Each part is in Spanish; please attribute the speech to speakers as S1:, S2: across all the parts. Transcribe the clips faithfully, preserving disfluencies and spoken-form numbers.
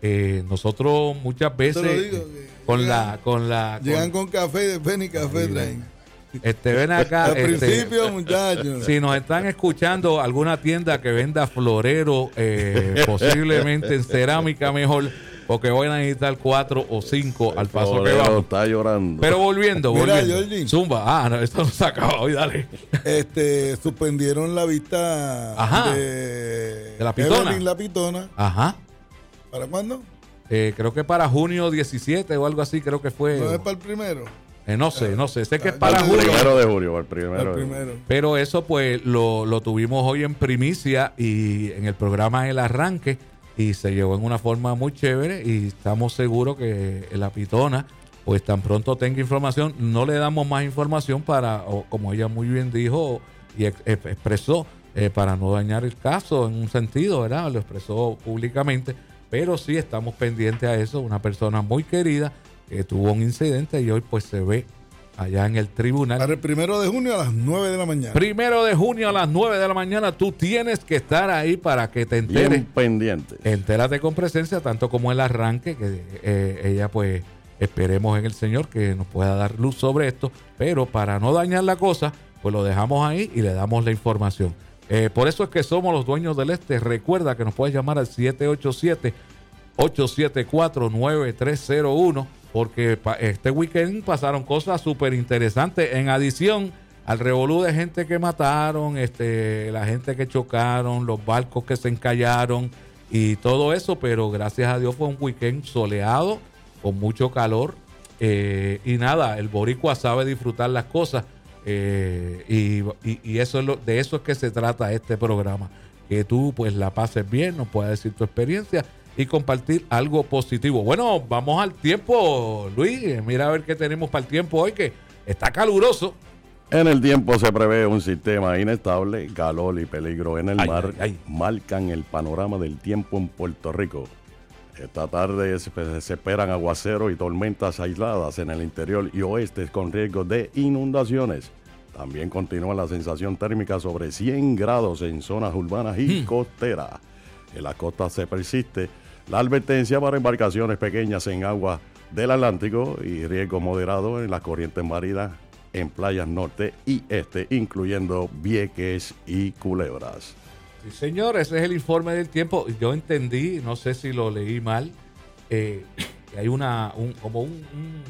S1: Eh, nosotros muchas veces
S2: digo,
S1: con
S2: llegan,
S1: la con la
S2: llegan
S1: con,
S2: con café y después ni café traen.
S1: Este, ven acá.
S2: Al
S1: este,
S2: principio, muchachos.
S1: Si nos están escuchando alguna tienda que venda florero, eh, posiblemente en cerámica mejor, porque voy a necesitar cuatro o cinco el al paso que vamos.
S3: Está llorando.
S1: Pero volviendo,
S2: Mira,
S1: volviendo.
S2: Georgie.
S1: Zumba. Ah, no, esto no se acaba hoy, dale.
S2: Este, suspendieron la vista
S1: Ajá.
S2: de,
S1: de la pitona.
S2: Evelyn la pitona.
S1: Ajá.
S2: ¿Para cuándo?
S1: Eh, creo que para junio diecisiete o algo así, creo que fue.
S2: No es para el primero.
S1: Eh, no sé, no sé. Sé que es
S2: Ah,
S1: para
S3: el
S1: junio.
S3: primero de julio, el primero.
S2: El
S3: de
S2: primero.
S1: Pero eso pues lo, lo tuvimos hoy en primicia y en el programa El Arranque y se llevó en una forma muy chévere y estamos seguros que la pitona pues tan pronto tenga información, no le damos más información para, o como ella muy bien dijo y ex- expresó, eh, para no dañar el caso en un sentido, ¿verdad? Lo expresó públicamente, pero sí estamos pendientes a eso, una persona muy querida que tuvo un incidente y hoy pues se ve allá en el tribunal.
S2: Para el primero de junio a las nueve de la mañana.
S1: Primero de junio a las nueve de la mañana, tú tienes que estar ahí para que te enteres.
S3: Bien pendiente.
S1: Entérate con presencia, tanto como el arranque, que eh, ella pues esperemos en el Señor que nos pueda dar luz sobre esto, pero para no dañar la cosa, pues lo dejamos ahí y le damos la información. Eh, por eso es que somos los dueños del este. Recuerda que nos puedes llamar al siete ocho siete, ocho siete cuatro, nueve tres cero uno porque pa- este weekend pasaron cosas súper interesantes. En adición al revolú de gente que mataron, este, la gente que chocaron, los barcos que se encallaron y todo eso, pero gracias a Dios fue un weekend soleado, con mucho calor. Eh, y nada, el boricua sabe disfrutar las cosas. Eh, y, y, y eso es lo, de eso es que se trata este programa. Que tú pues la pases bien, nos puedas decir tu experiencia y compartir algo positivo. Bueno, vamos al tiempo, Luis. Mira a ver qué tenemos para el tiempo hoy, que está caluroso.
S3: En el tiempo se prevé un sistema inestable, calor y peligro en el
S1: Ay,
S3: mar.
S1: ay, ay.
S3: Marcan el panorama del tiempo en Puerto Rico. Esta tarde se, se esperan aguaceros y tormentas aisladas en el interior y oeste con riesgo de inundaciones. También continúa la sensación térmica sobre cien grados en zonas urbanas y
S1: Hmm.
S3: costeras. En la costa se persiste la advertencia para embarcaciones pequeñas en agua del Atlántico y riesgo moderado en las corrientes marinas en playas norte y este, incluyendo Vieques y Culebras.
S1: Sí, señor, ese es el informe del tiempo. Yo entendí, no sé si lo leí mal, eh, que hay una, un, como un, un,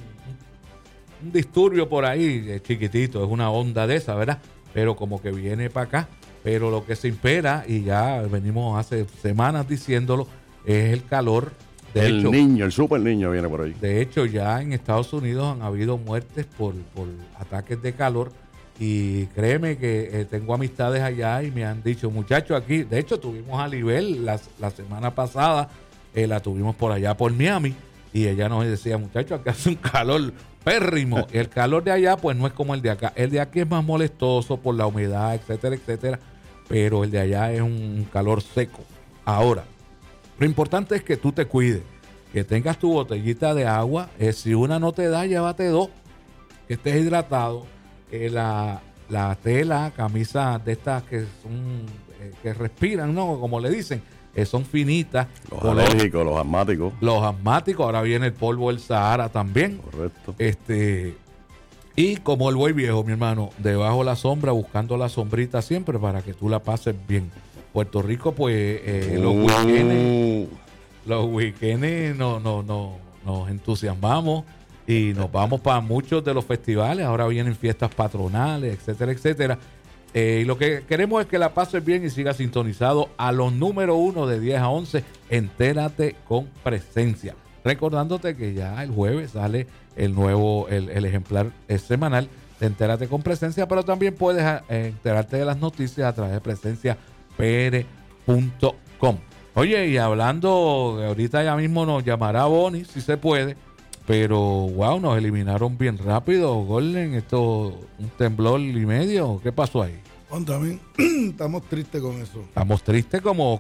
S1: un disturbio por ahí, eh, chiquitito, es una onda de esa, ¿verdad? Pero como que viene para acá. Pero lo que se espera, y ya venimos hace semanas diciéndolo, es el calor. De
S3: el
S1: hecho,
S3: niño, el super niño viene por ahí.
S1: De hecho, ya en Estados Unidos han habido muertes por, por ataques de calor. Y créeme que eh, tengo amistades allá y me han dicho, muchachos, aquí, de hecho tuvimos a Libel la, la semana pasada, eh, la tuvimos por allá por Miami, y ella nos decía, muchachos, aquí hace un calor pérrimo. El calor de allá pues no es como el de acá. El de aquí es más molestoso por la humedad, etcétera, etcétera, pero el de allá es un calor seco. Ahora, lo importante es que tú te cuides, que tengas tu botellita de agua, eh, si una no te da, llévate dos, que estés hidratado. Eh, la, la tela, camisas de estas que son eh, que respiran, ¿no? Como le dicen, eh, son finitas.
S3: Los
S1: color,
S3: alérgicos, los asmáticos.
S1: Los asmáticos, ahora viene el polvo del Sahara también.
S3: Correcto.
S1: Este, y como el buey viejo, mi hermano, debajo de la sombra, buscando la sombrita siempre para que tú la pases bien. Puerto Rico, pues, eh, los
S3: Uh,
S1: weekends, los weekends no, no, no, nos entusiasmamos. Y nos vamos para muchos de los festivales. Ahora vienen fiestas patronales, etcétera, etcétera. Eh, y lo que queremos es que la pases bien y sigas sintonizado a los número uno de diez a once. Entérate con presencia. Recordándote que ya el jueves sale el nuevo, el, el ejemplar semanal de Entérate con Presencia, pero también puedes eh, enterarte de las noticias a través de presencia p r punto com. Oye, y hablando, ahorita ya mismo nos llamará Bonnie, si se puede. Pero, wow, nos eliminaron bien rápido, Golden. Esto, un temblor y medio. ¿Qué pasó ahí?
S2: Bueno, también estamos tristes con eso.
S1: Estamos tristes como,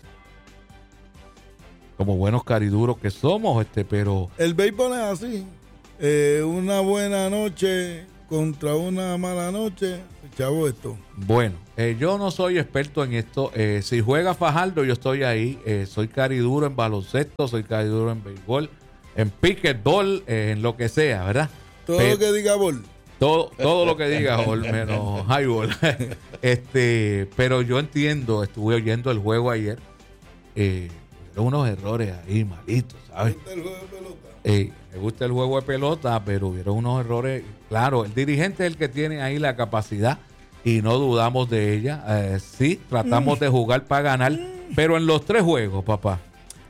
S1: como buenos cariduros que somos, este, pero
S2: El béisbol es así. Eh, una buena noche contra una mala noche, chavo esto.
S1: Bueno, eh, yo no soy experto en esto. Eh, si juega Fajardo, yo estoy ahí. Eh, soy cariduro en baloncesto, soy cariduro en béisbol, en pickleball, eh, en lo que sea, ¿verdad?
S2: Todo
S1: Pero,
S2: lo que diga Bol.
S1: Todo, todo lo que diga, Ball, menos highball. este, pero yo entiendo, estuve oyendo el juego ayer. Eh, unos errores ahí malitos, ¿sabes?
S2: ¿Te gusta el juego de pelota?
S1: Eh, me gusta el juego de pelota, pero hubieron unos errores. Claro, el dirigente es el que tiene ahí la capacidad y no dudamos de ella. Eh, sí, tratamos de jugar para ganar, pero en los tres juegos, papá,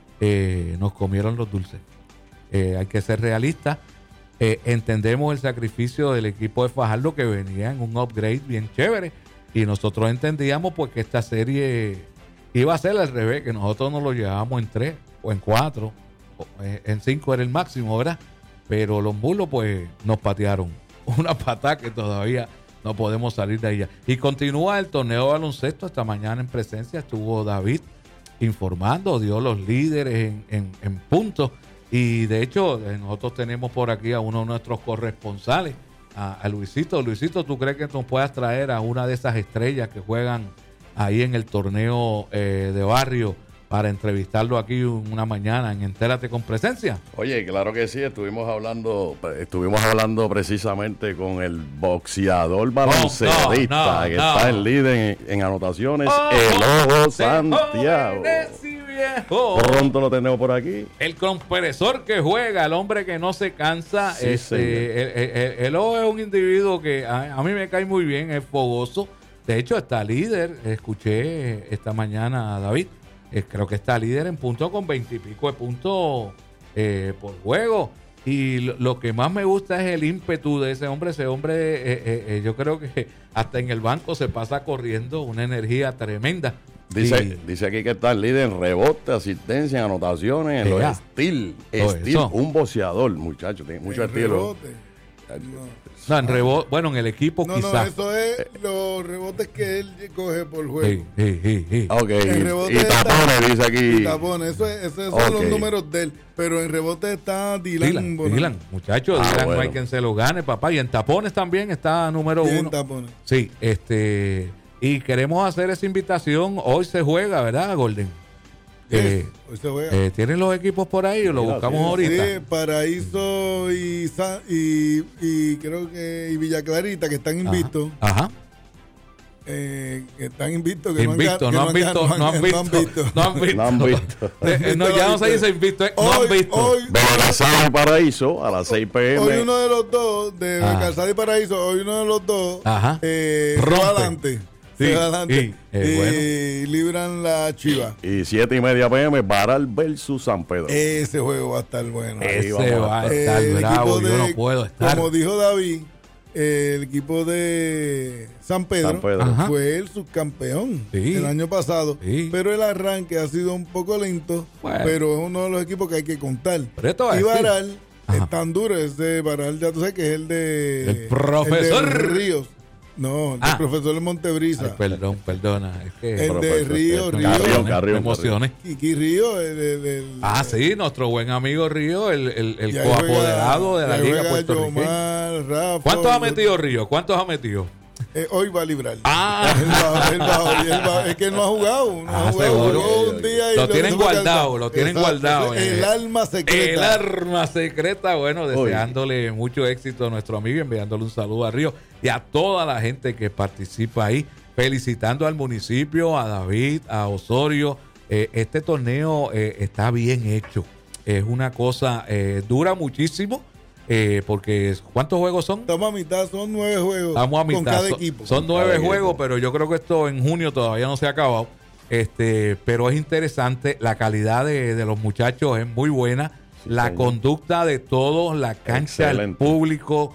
S1: eh, nos comieron los dulces. Eh, hay que ser realistas. Eh, entendemos el sacrificio del equipo de Fajardo, que venía en un upgrade bien chévere, y nosotros entendíamos pues que esta serie iba a ser al revés, que nosotros nos lo llevábamos en tres o en cuatro, o en cinco era el máximo, ¿verdad? Pero los mulos pues nos patearon una patada que todavía no podemos salir de ella. Y continúa el torneo de baloncesto. Esta mañana en presencia estuvo David informando, dio los líderes en, en, en puntos. Y de hecho, nosotros tenemos por aquí a uno de nuestros corresponsales, a, a Luisito. Luisito, ¿tú crees que nos puedas traer a una de esas estrellas que juegan ahí en el torneo eh, de barrio para entrevistarlo aquí una mañana en Entérate con Presencia?
S3: Oye, claro que sí, estuvimos hablando, estuvimos hablando precisamente con el boxeador baloncestista,
S1: no, no,
S3: que
S1: no.
S3: está en líder en, en anotaciones,
S1: Oh,
S3: el Ojo
S1: de
S3: Santiago.
S1: jóvenes y viejos.
S3: Pronto lo tenemos por aquí.
S1: El compresor que juega, el hombre que no se cansa.
S3: Sí,
S1: este, el, el, el, el Ojo es un individuo que a, a mí me cae muy bien, es fogoso. De hecho, está líder. Escuché esta mañana a David. Eh, creo que está líder en puntos con veintipico de puntos eh, por juego. Y lo, lo que más me gusta es el ímpetu de ese hombre. Ese hombre, eh, eh, eh, yo creo que hasta en el banco se pasa corriendo, una energía tremenda.
S3: Dice,
S1: Y-
S3: dice aquí que está el líder en rebote, asistencia, en anotaciones, en
S1: Ea.
S3: los estilo.
S1: Todo
S3: Estilo,
S1: eso.
S3: un boxeador, muchacho, tiene mucho
S2: El
S3: estilo.
S2: rebote. No.
S1: No, en rebote, bueno, en el equipo
S2: No, no,
S1: quizás.
S2: eso es los rebotes que él coge por juego.
S1: Sí, sí, sí, sí.
S3: Ok,
S2: En
S3: y,
S2: rebote
S3: y
S2: está-
S3: tapones, dice aquí.
S2: Y tapones, eso es, esos son
S3: Ok.
S2: los números de él. Pero en rebote está Dylan.
S1: Dylan,
S2: Bonano.
S1: Dylan, muchachos,
S3: Ah,
S1: Dylan no hay
S3: bueno.
S1: quien se lo gane, papá. Y en tapones también está número
S2: Bien,
S1: uno.
S2: tapones.
S1: Sí, este. Y queremos hacer esa invitación. Hoy se juega, ¿verdad, Golden? Eh,
S2: Yes, hoy se juega.
S1: eh, ¿Tienen los equipos por ahí o lo
S3: Mira,
S1: buscamos
S3: sí,
S1: ahorita?
S2: Sí, Paraíso y, Sa- y, y creo que y Villa Clarita, que están invictos.
S1: Ajá.
S2: Eh, que están invictos. Que
S1: Invicto, no han
S2: que
S1: visto, no han visto, no han visto.
S3: No han visto.
S1: Eh, no, ya no se dice invicto, eh, no han
S2: Hoy,
S1: visto.
S2: hoy,
S3: Belalazar y Paraíso a las seis p
S2: hoy
S3: m.
S2: uno de los dos, de
S1: Ah.
S2: Calzada y Paraíso, hoy uno de los dos
S1: Ajá.
S2: eh, se
S1: Rompe.
S2: va adelante.
S1: Sí,
S2: se va adelante.
S1: sí, eh,
S2: y libran la chiva.
S3: Y siete y media p m, Baral versus San Pedro.
S2: Ese juego va a estar bueno.
S3: Ahí
S1: Ese
S3: vamos a
S1: va a
S3: estar.
S1: estar
S2: El
S1: bravo,
S2: equipo
S1: yo
S2: de-
S1: no puedo estar.
S2: Como dijo David, eh, el equipo de San Pedro,
S3: San Pedro.
S1: Ajá.
S2: fue el subcampeón
S1: Sí.
S2: el año pasado,
S1: Sí.
S2: pero el arranque ha sido un poco lento,
S1: Bueno.
S2: pero es uno de los equipos que hay que contar.
S1: Pero esto va a
S2: Y
S1: decir-
S2: Baral
S1: Ajá.
S2: es tan duro, ese Baral ya tú sabes que es el de...
S1: El profesor.
S2: el de Ríos. No, el
S1: Ah.
S2: del profesor de Montebrisa.
S1: Ay, perdón, perdona. Es que
S2: El de
S3: Profesor,
S2: Río,
S3: eh,
S2: Río.
S3: Carrión,
S1: me
S3: Carrión,
S1: emocioné.
S2: Kiki Río, el, el- el-
S1: Ah, sí, nuestro buen amigo Río, el, el, el
S2: y ahí
S1: coapoderado
S2: juega-
S1: de la
S2: ahí
S1: Liga
S2: juega
S1: Puertorriqueña.
S2: Yomar, Rafa,
S1: ¿Cuántos ha
S2: los-
S1: metido Río? ¿Cuántos ha metido?
S2: Eh, hoy va a librar.
S1: Ah.
S2: Él va- él va- él va- es que no ha jugado. No
S1: Ah,
S2: ha jugado.
S1: seguro.
S2: Jugó un día y
S1: Lo tienen
S2: tuvo que
S1: guardado,
S2: alzar.
S1: lo tienen
S2: Exacto.
S1: guardado,
S2: El
S1: eh.
S2: alma secreta.
S1: El arma secreta, bueno, deseándole mucho éxito a nuestro amigo, enviándole un saludo a Río y a toda la gente que participa ahí, felicitando al municipio, a David, a Osorio. Eh, este torneo eh, está bien hecho, es una cosa, eh, dura muchísimo, eh, porque ¿cuántos juegos son?
S2: Estamos a mitad, son nueve juegos
S1: Estamos a mitad.
S2: con cada
S1: Son-
S2: equipo.
S1: Son nueve
S3: cada equipo.
S1: juegos, pero yo creo que esto en junio todavía no se ha acabado. Este, pero es interesante. La calidad de, de los muchachos es muy buena.
S3: Sí,
S1: la
S3: señor.
S1: conducta de todos, la cancha, el
S3: Excelente.
S1: público.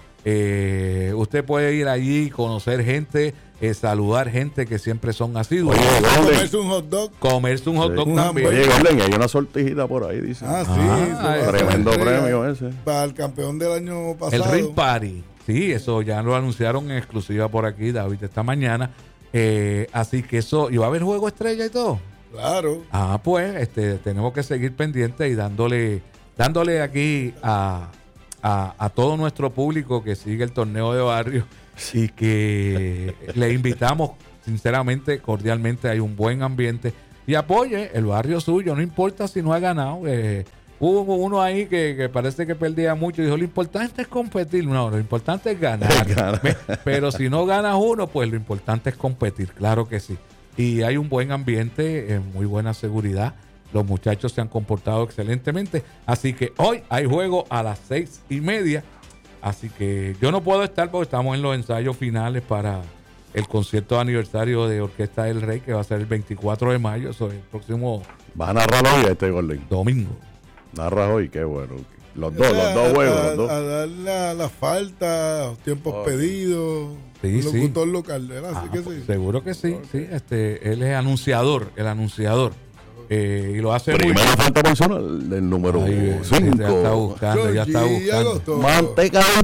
S1: eh, usted puede ir allí, conocer gente, eh, saludar gente que siempre son asiduos.
S3: Oye, Golden,
S2: Comerse un hot dog.
S1: Comerse un hot
S3: Sí.
S1: dog
S2: Un
S1: también.
S3: oye, Golden, hay una sortijita por ahí, dice.
S2: Ah, sí.
S1: Ah,
S2: eso va a ser
S3: Tremendo
S2: entrega
S3: premio ese.
S2: Para el campeón del año
S1: El
S2: pasado.
S1: Ring Party. Sí, eso ya lo anunciaron en exclusiva por aquí, David, esta mañana. Eh, así que eso, ¿y va a haber juego estrella y todo?
S2: Claro.
S1: Ah, pues este, tenemos que seguir pendientes y dándole, dándole aquí a, a, a todo nuestro público que sigue el torneo de barrio y que le invitamos sinceramente, cordialmente, hay un buen ambiente y apoye el barrio suyo, no importa si no ha ganado. Eh, hubo uno ahí que, que parece que perdía mucho y dijo, lo importante es competir. No, lo importante es ganar. Pero si no ganas uno, pues lo importante es competir, claro que sí. Y hay un buen ambiente, eh, muy buena seguridad. Los muchachos se han comportado excelentemente. Así que hoy hay juego a las seis y media. Así que yo no puedo estar porque estamos en los ensayos finales para el concierto de aniversario de Orquesta del Rey, que va a ser el veinticuatro de mayo, eso es el próximo...
S3: ¿Vas a narrar hoy este Golden?
S1: Domingo.
S3: Narras hoy, qué bueno. Los dos, los dos juegos.
S2: A,
S3: los dos.
S2: a dar la, la falta, los tiempos oh. pedidos.
S1: Sí,
S2: un locutor sí. local, ¿verdad?
S1: Ah,
S2: Así que sí.
S1: Seguro que sí, okay. sí. Este, él es anunciador, el anunciador. Eh, y lo hace
S3: Primera
S1: muy bien.
S3: falta personal del número cinco.
S1: Ya está buscando, ya está buscando.
S3: Manteca de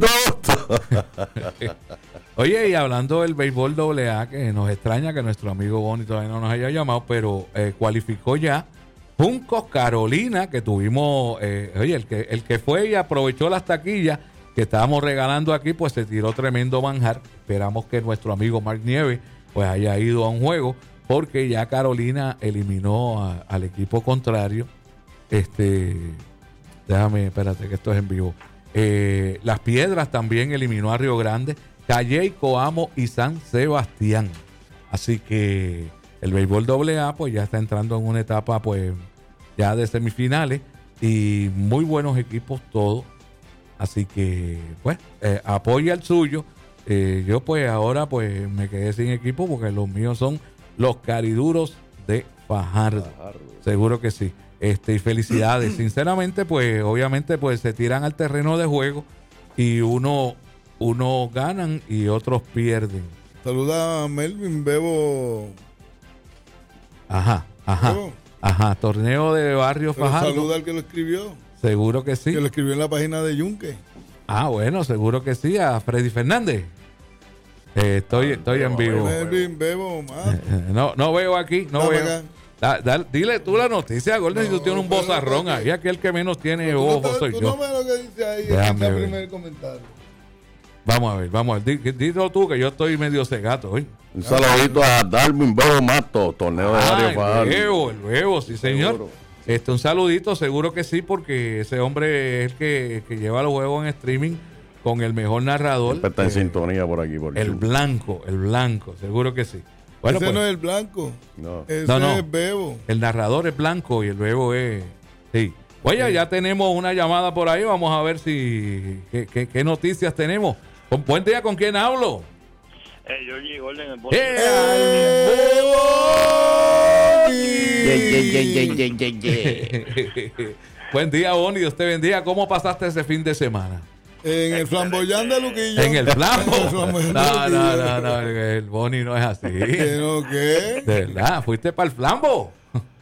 S3: tosto.
S1: Oye, y hablando del béisbol doble A, que nos extraña que nuestro amigo Bonnie todavía no nos haya llamado, pero eh, cualificó ya Juncos Carolina, que tuvimos, eh, oye, el que, el que fue y aprovechó las taquillas que estábamos regalando aquí, pues se tiró tremendo manjar. Esperamos que nuestro amigo Mark Nieves pues haya ido a un juego, porque ya Carolina eliminó a, al equipo contrario. Este, déjame, espérate que esto es en vivo. Eh, Las Piedras también eliminó a Río Grande, Calle, Coamo y San Sebastián. Así que el béisbol doble A pues ya está entrando en una etapa pues ya de semifinales y muy buenos equipos todos. Así que pues eh, apoya el suyo. Eh, yo pues ahora pues me quedé sin equipo porque los míos son los Cariduros de Fajardo. Fajardo. Seguro que sí. Este, y felicidades. Sinceramente pues obviamente pues se tiran al terreno de juego y uno... Unos ganan y otros pierden.
S2: Saluda a Melvin Bebo.
S1: Ajá, ajá. Bebo. Ajá, torneo de Barrio
S2: Pero
S1: Fajardo.
S2: Saluda al que lo escribió.
S1: Seguro que sí.
S2: Que lo escribió en la página de Yunque.
S1: Ah, bueno, seguro que sí. A Freddy Fernández. Eh, estoy, estoy en vivo.
S2: Melvin Bebo,
S1: no, no veo aquí, no
S2: Dame
S1: veo.
S2: acá.
S1: Da, da, dile tú la noticia, Gordon, no, si tú tienes un bozarrón ahí. Aquel que menos tiene ojo soy
S2: tú
S1: yo.
S2: No ves lo que dice ahí
S1: Déjame
S2: en el
S1: ver.
S2: primer comentario.
S1: Vamos a ver, vamos a ver. Dilo tú que yo estoy medio cegato hoy.
S3: Un saludito a Darwin Bebo Mato, torneo de
S1: ah,
S3: Barrio Fajardo.
S1: El Bebo, el Bebo, sí señor. Seguro. Este, un saludito, seguro que sí, porque ese hombre es el que, que lleva los juegos en streaming con el mejor narrador.
S3: Siempre está en
S1: eh,
S3: sintonía por aquí. Por
S1: el
S3: Chulo.
S1: Blanco, el Blanco, seguro que sí. Bueno,
S2: ese
S1: pues,
S2: no es el Blanco.
S3: No.
S2: Ese
S1: no, no.
S2: es Bebo.
S1: El narrador es Blanco y el Bebo es... Sí. Oye, sí. Ya tenemos una llamada por ahí. Vamos a ver si qué, qué, qué noticias tenemos. Con, buen día, ¿con quién hablo?
S4: Eh, Georgie Golden, el
S1: ¡Eh! Buen día, Bonnie. Dios te bendiga. ¿Cómo pasaste ese fin de semana?
S2: En el flamboyán de Luquillo.
S1: En el flambo.
S2: el
S1: no, no, no, no. El Bonnie no es así.
S2: ¿Qué no qué?
S1: De verdad, fuiste para el flambo.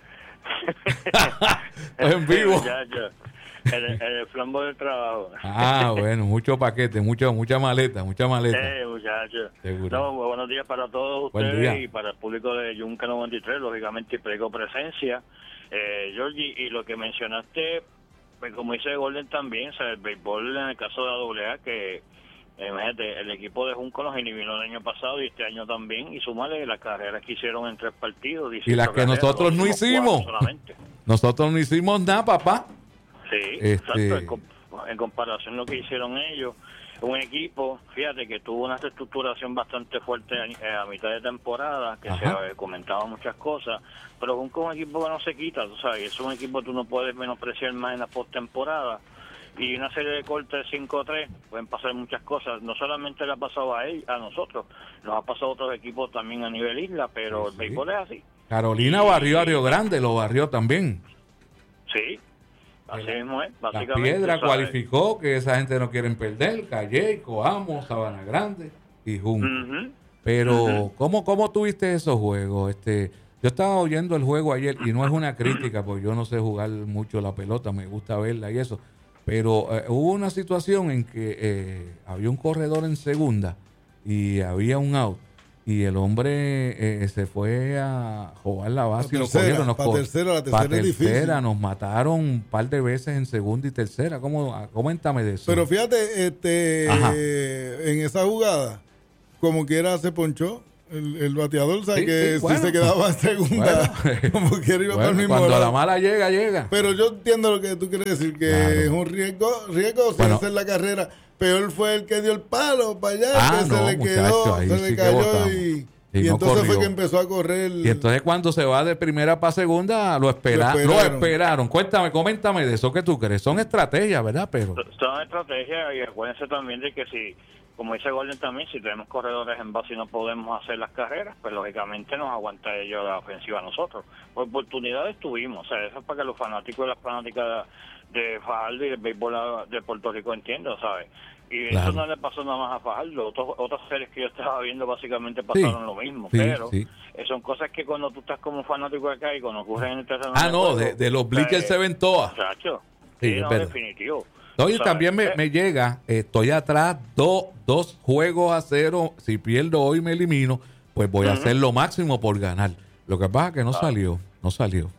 S1: En vivo.
S4: Ya, ya. El, el, el flambo del trabajo.
S1: Ah, bueno, mucho paquete, mucho, mucha maleta, mucha maleta.
S4: Eh, muchachos.
S1: Seguro.
S4: No, buenos días para todos
S1: Buen
S4: ustedes
S1: día.
S4: y para el público de Yunca noventa y tres, lógicamente, y prego presencia. Eh, Georgie, y lo que mencionaste, pues como dice Golden también, o sea, el béisbol en el caso de la doble A, que eh, imagínate, el equipo de Junco los eliminó el año pasado y este año también, y sumarle las carreras que hicieron en tres partidos.
S1: Y las que
S4: carreras,
S1: nosotros no hicimos. Nosotros no hicimos nada, papá.
S4: Sí,
S1: este...
S4: exacto. En, comp en comparación a lo que hicieron ellos, un equipo, fíjate que tuvo una reestructuración bastante fuerte a, a mitad de temporada, que Ajá. se eh, comentaban muchas cosas, pero Junco es un equipo que no se quita, tú sabes, es un equipo que tú no puedes menospreciar más en la postemporada. Y una serie de cortes cinco a tres, pueden pasar muchas cosas. No solamente le ha pasado a él, a nosotros, nos ha pasado a otros equipos también a nivel isla, pero sí, el béisbol es así.
S1: Carolina barrió a Río Grande, lo barrió también.
S4: Sí, así la, mismo es, básicamente.
S1: La Piedra cualificó, que esa gente no quieren perder, Calle, Coamo, Sabana Grande y Junco. Uh-huh. Pero, uh-huh. ¿cómo, ¿cómo tuviste esos juegos? Este, yo estaba oyendo el juego ayer y no es una crítica, porque yo no sé jugar mucho la pelota, me gusta verla y eso. Pero eh, hubo una situación en que eh, había un corredor en segunda y había un out. y el hombre eh, se fue a jugar la base y lo
S2: tercera,
S1: cogieron. Nos
S2: pa'
S1: co-
S2: tercera, la
S1: pa'
S2: tercera es
S1: tercera,
S2: difícil.
S1: nos mataron un par de veces en segunda y tercera. ¿Cómo? Coméntame de eso.
S2: Pero fíjate, este,
S1: Ajá.
S2: en esa jugada, como quiera se ponchó. El, el bateador, ¿sabes?
S1: Sí,
S2: que
S1: sí, bueno.
S2: si se quedaba en segunda,
S1: Bueno.
S2: como quiera iba
S1: Bueno,
S2: para el mismo
S1: cuando
S2: lado.
S1: la mala llega, llega.
S2: Pero yo entiendo lo que tú quieres decir, que
S1: Claro.
S2: es un riesgo, riesgo
S1: Bueno.
S2: hacer la carrera. Peor fue el que dio el palo para allá,
S1: Ah,
S2: que
S1: no,
S2: se le
S1: muchacho,
S2: quedó,
S1: ahí
S2: se
S1: sí
S2: le
S1: que
S2: cayó
S1: botamos.
S2: y,
S1: Y
S2: y
S1: no
S2: entonces
S1: corrió.
S2: fue que empezó a correr.
S1: Y entonces cuando se va de primera para segunda, lo, espera,
S2: Lo
S1: lo esperaron.
S2: esperaron.
S1: Cuéntame, coméntame de eso que tú crees. Son estrategias, ¿verdad? Pero
S4: Son estrategias y acuérdense también de que si, como dice Gordon también, si tenemos corredores en base y no podemos hacer las carreras, pues lógicamente nos aguanta ellos la ofensiva a nosotros. Oportunidades tuvimos, o sea, eso es para que los fanáticos y las fanáticas de Fajardo y del béisbol de Puerto Rico entiendan, ¿sabes? Y
S1: Claro.
S4: eso no le pasó nada más a Fajardo. Otros, otras series que yo estaba viendo básicamente pasaron
S1: Sí,
S4: lo mismo,
S1: sí,
S4: pero
S1: sí.
S4: eh, son cosas que cuando tú estás como fanático de acá y cuando ocurren en el terreno
S1: Ah,
S4: de
S1: no,
S4: juego,
S1: de, de los
S4: pues,
S1: Bleachers se ven todas.
S4: Muchacho,
S1: Sí,
S4: sí,
S1: es
S4: no,
S1: verdad.
S4: definitivo.
S1: Oye,
S4: ¿Sabes?
S1: también me,
S4: Eh,
S1: me llega, eh, estoy atrás do- dos juegos a cero. Si pierdo hoy me elimino, pues voy a hacer lo máximo por ganar. Lo que pasa es que no salió, no salió.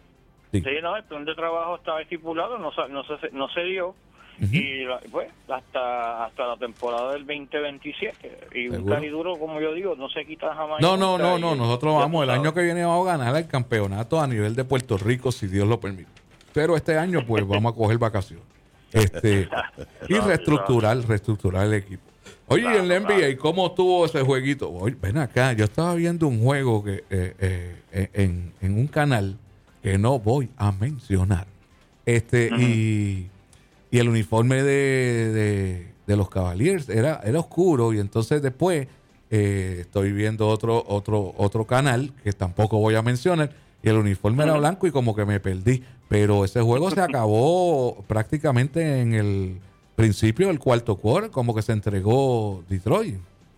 S1: Sí.
S4: Sí, no, el plan de trabajo estaba estipulado, no, sa- no, se, no se dio.
S1: Ujú.
S4: Y la- pues hasta hasta la temporada del veinte veintisiete. Y un
S1: ¿Seguro?
S4: cariduro, como yo digo, no se quita jamás.
S1: No,
S4: y
S1: no,
S4: nunca,
S1: no,
S4: y-
S1: no. Nosotros
S4: ya
S1: vamos,
S4: tú
S1: el
S4: sabes.
S1: año que viene vamos a ganar el campeonato a nivel de Puerto Rico, si Dios lo permite. Pero este año, pues, vamos a coger vacaciones. Este, y reestructurar, reestructurar el equipo. Oye, y en la N B A, ¿cómo estuvo ese jueguito? Oye, ven acá, yo estaba viendo un juego que eh, eh, en, en un canal que no voy a mencionar. Este, y, y el uniforme de, de, de los Cavaliers era, era oscuro, y entonces después eh, estoy viendo otro, otro, otro canal que tampoco voy a mencionar, y el uniforme era blanco y como que me perdí. Pero ese juego se acabó prácticamente en el principio del cuarto quarter, como que se entregó Detroit.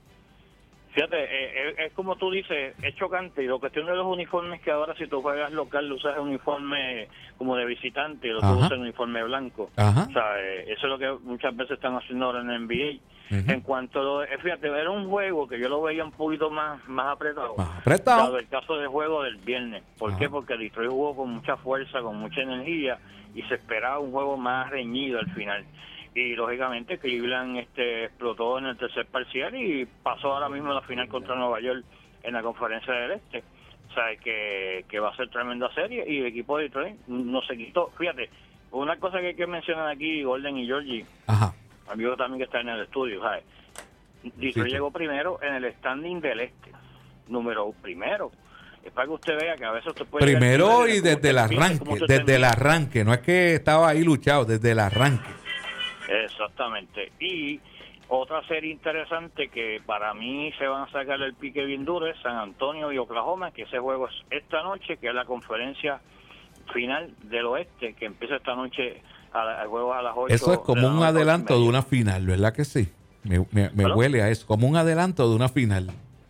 S4: Fíjate, eh, eh, es como tú dices, es chocante. Y la cuestión de los uniformes, que ahora si tú juegas local, usas el uniforme como de visitante, y lo tú
S1: Ajá.
S4: usas el uniforme blanco.
S1: Ajá.
S4: O sea, eh, eso es lo que muchas veces están haciendo ahora en la N B A.
S1: Ujú.
S4: En cuanto a lo de- eh, fíjate, era un juego que yo lo veía un poquito más, más apretado.
S1: Más apretado.
S4: Dado el caso del juego del viernes. ¿Por
S1: Ajá.
S4: qué? Porque Detroit jugó con mucha fuerza, con mucha energía, y se esperaba un juego más reñido al final. Y lógicamente Cleveland este, explotó en el tercer parcial y pasó ahora mismo a la final contra Nueva York en la Conferencia del Este. O sea, que, que va a ser tremenda serie, y el equipo de Detroit no se quitó. Fíjate, una cosa que hay que mencionar aquí, Golden y Georgie,
S1: Ajá.
S4: amigo también que está en el estudio, ¿sabes? Detroit
S1: sí.
S4: llegó primero en el standing del Este, número primero. Es para que usted vea que a veces usted puede...
S1: Primero
S4: llegar
S1: y
S4: cómo
S1: desde el
S4: usted empieza,
S1: arranque,
S4: cómo usted
S1: desde el
S4: termina.
S1: arranque. No es que estaba ahí luchado, desde el arranque.
S4: Exactamente. Y otra serie interesante que para mí se van a sacar el pique bien duro es San Antonio y Oklahoma, que ese juego es esta noche, que es la conferencia final del oeste, que empieza esta noche, a la- el juego a las ocho.
S1: Eso es como
S4: de la
S1: un
S4: noche,
S1: adelanto
S4: ocho y
S1: de
S4: media.
S1: una final, ¿verdad que sí? Me, me, me
S4: ¿Perdón?
S1: huele a eso, como un adelanto de una final.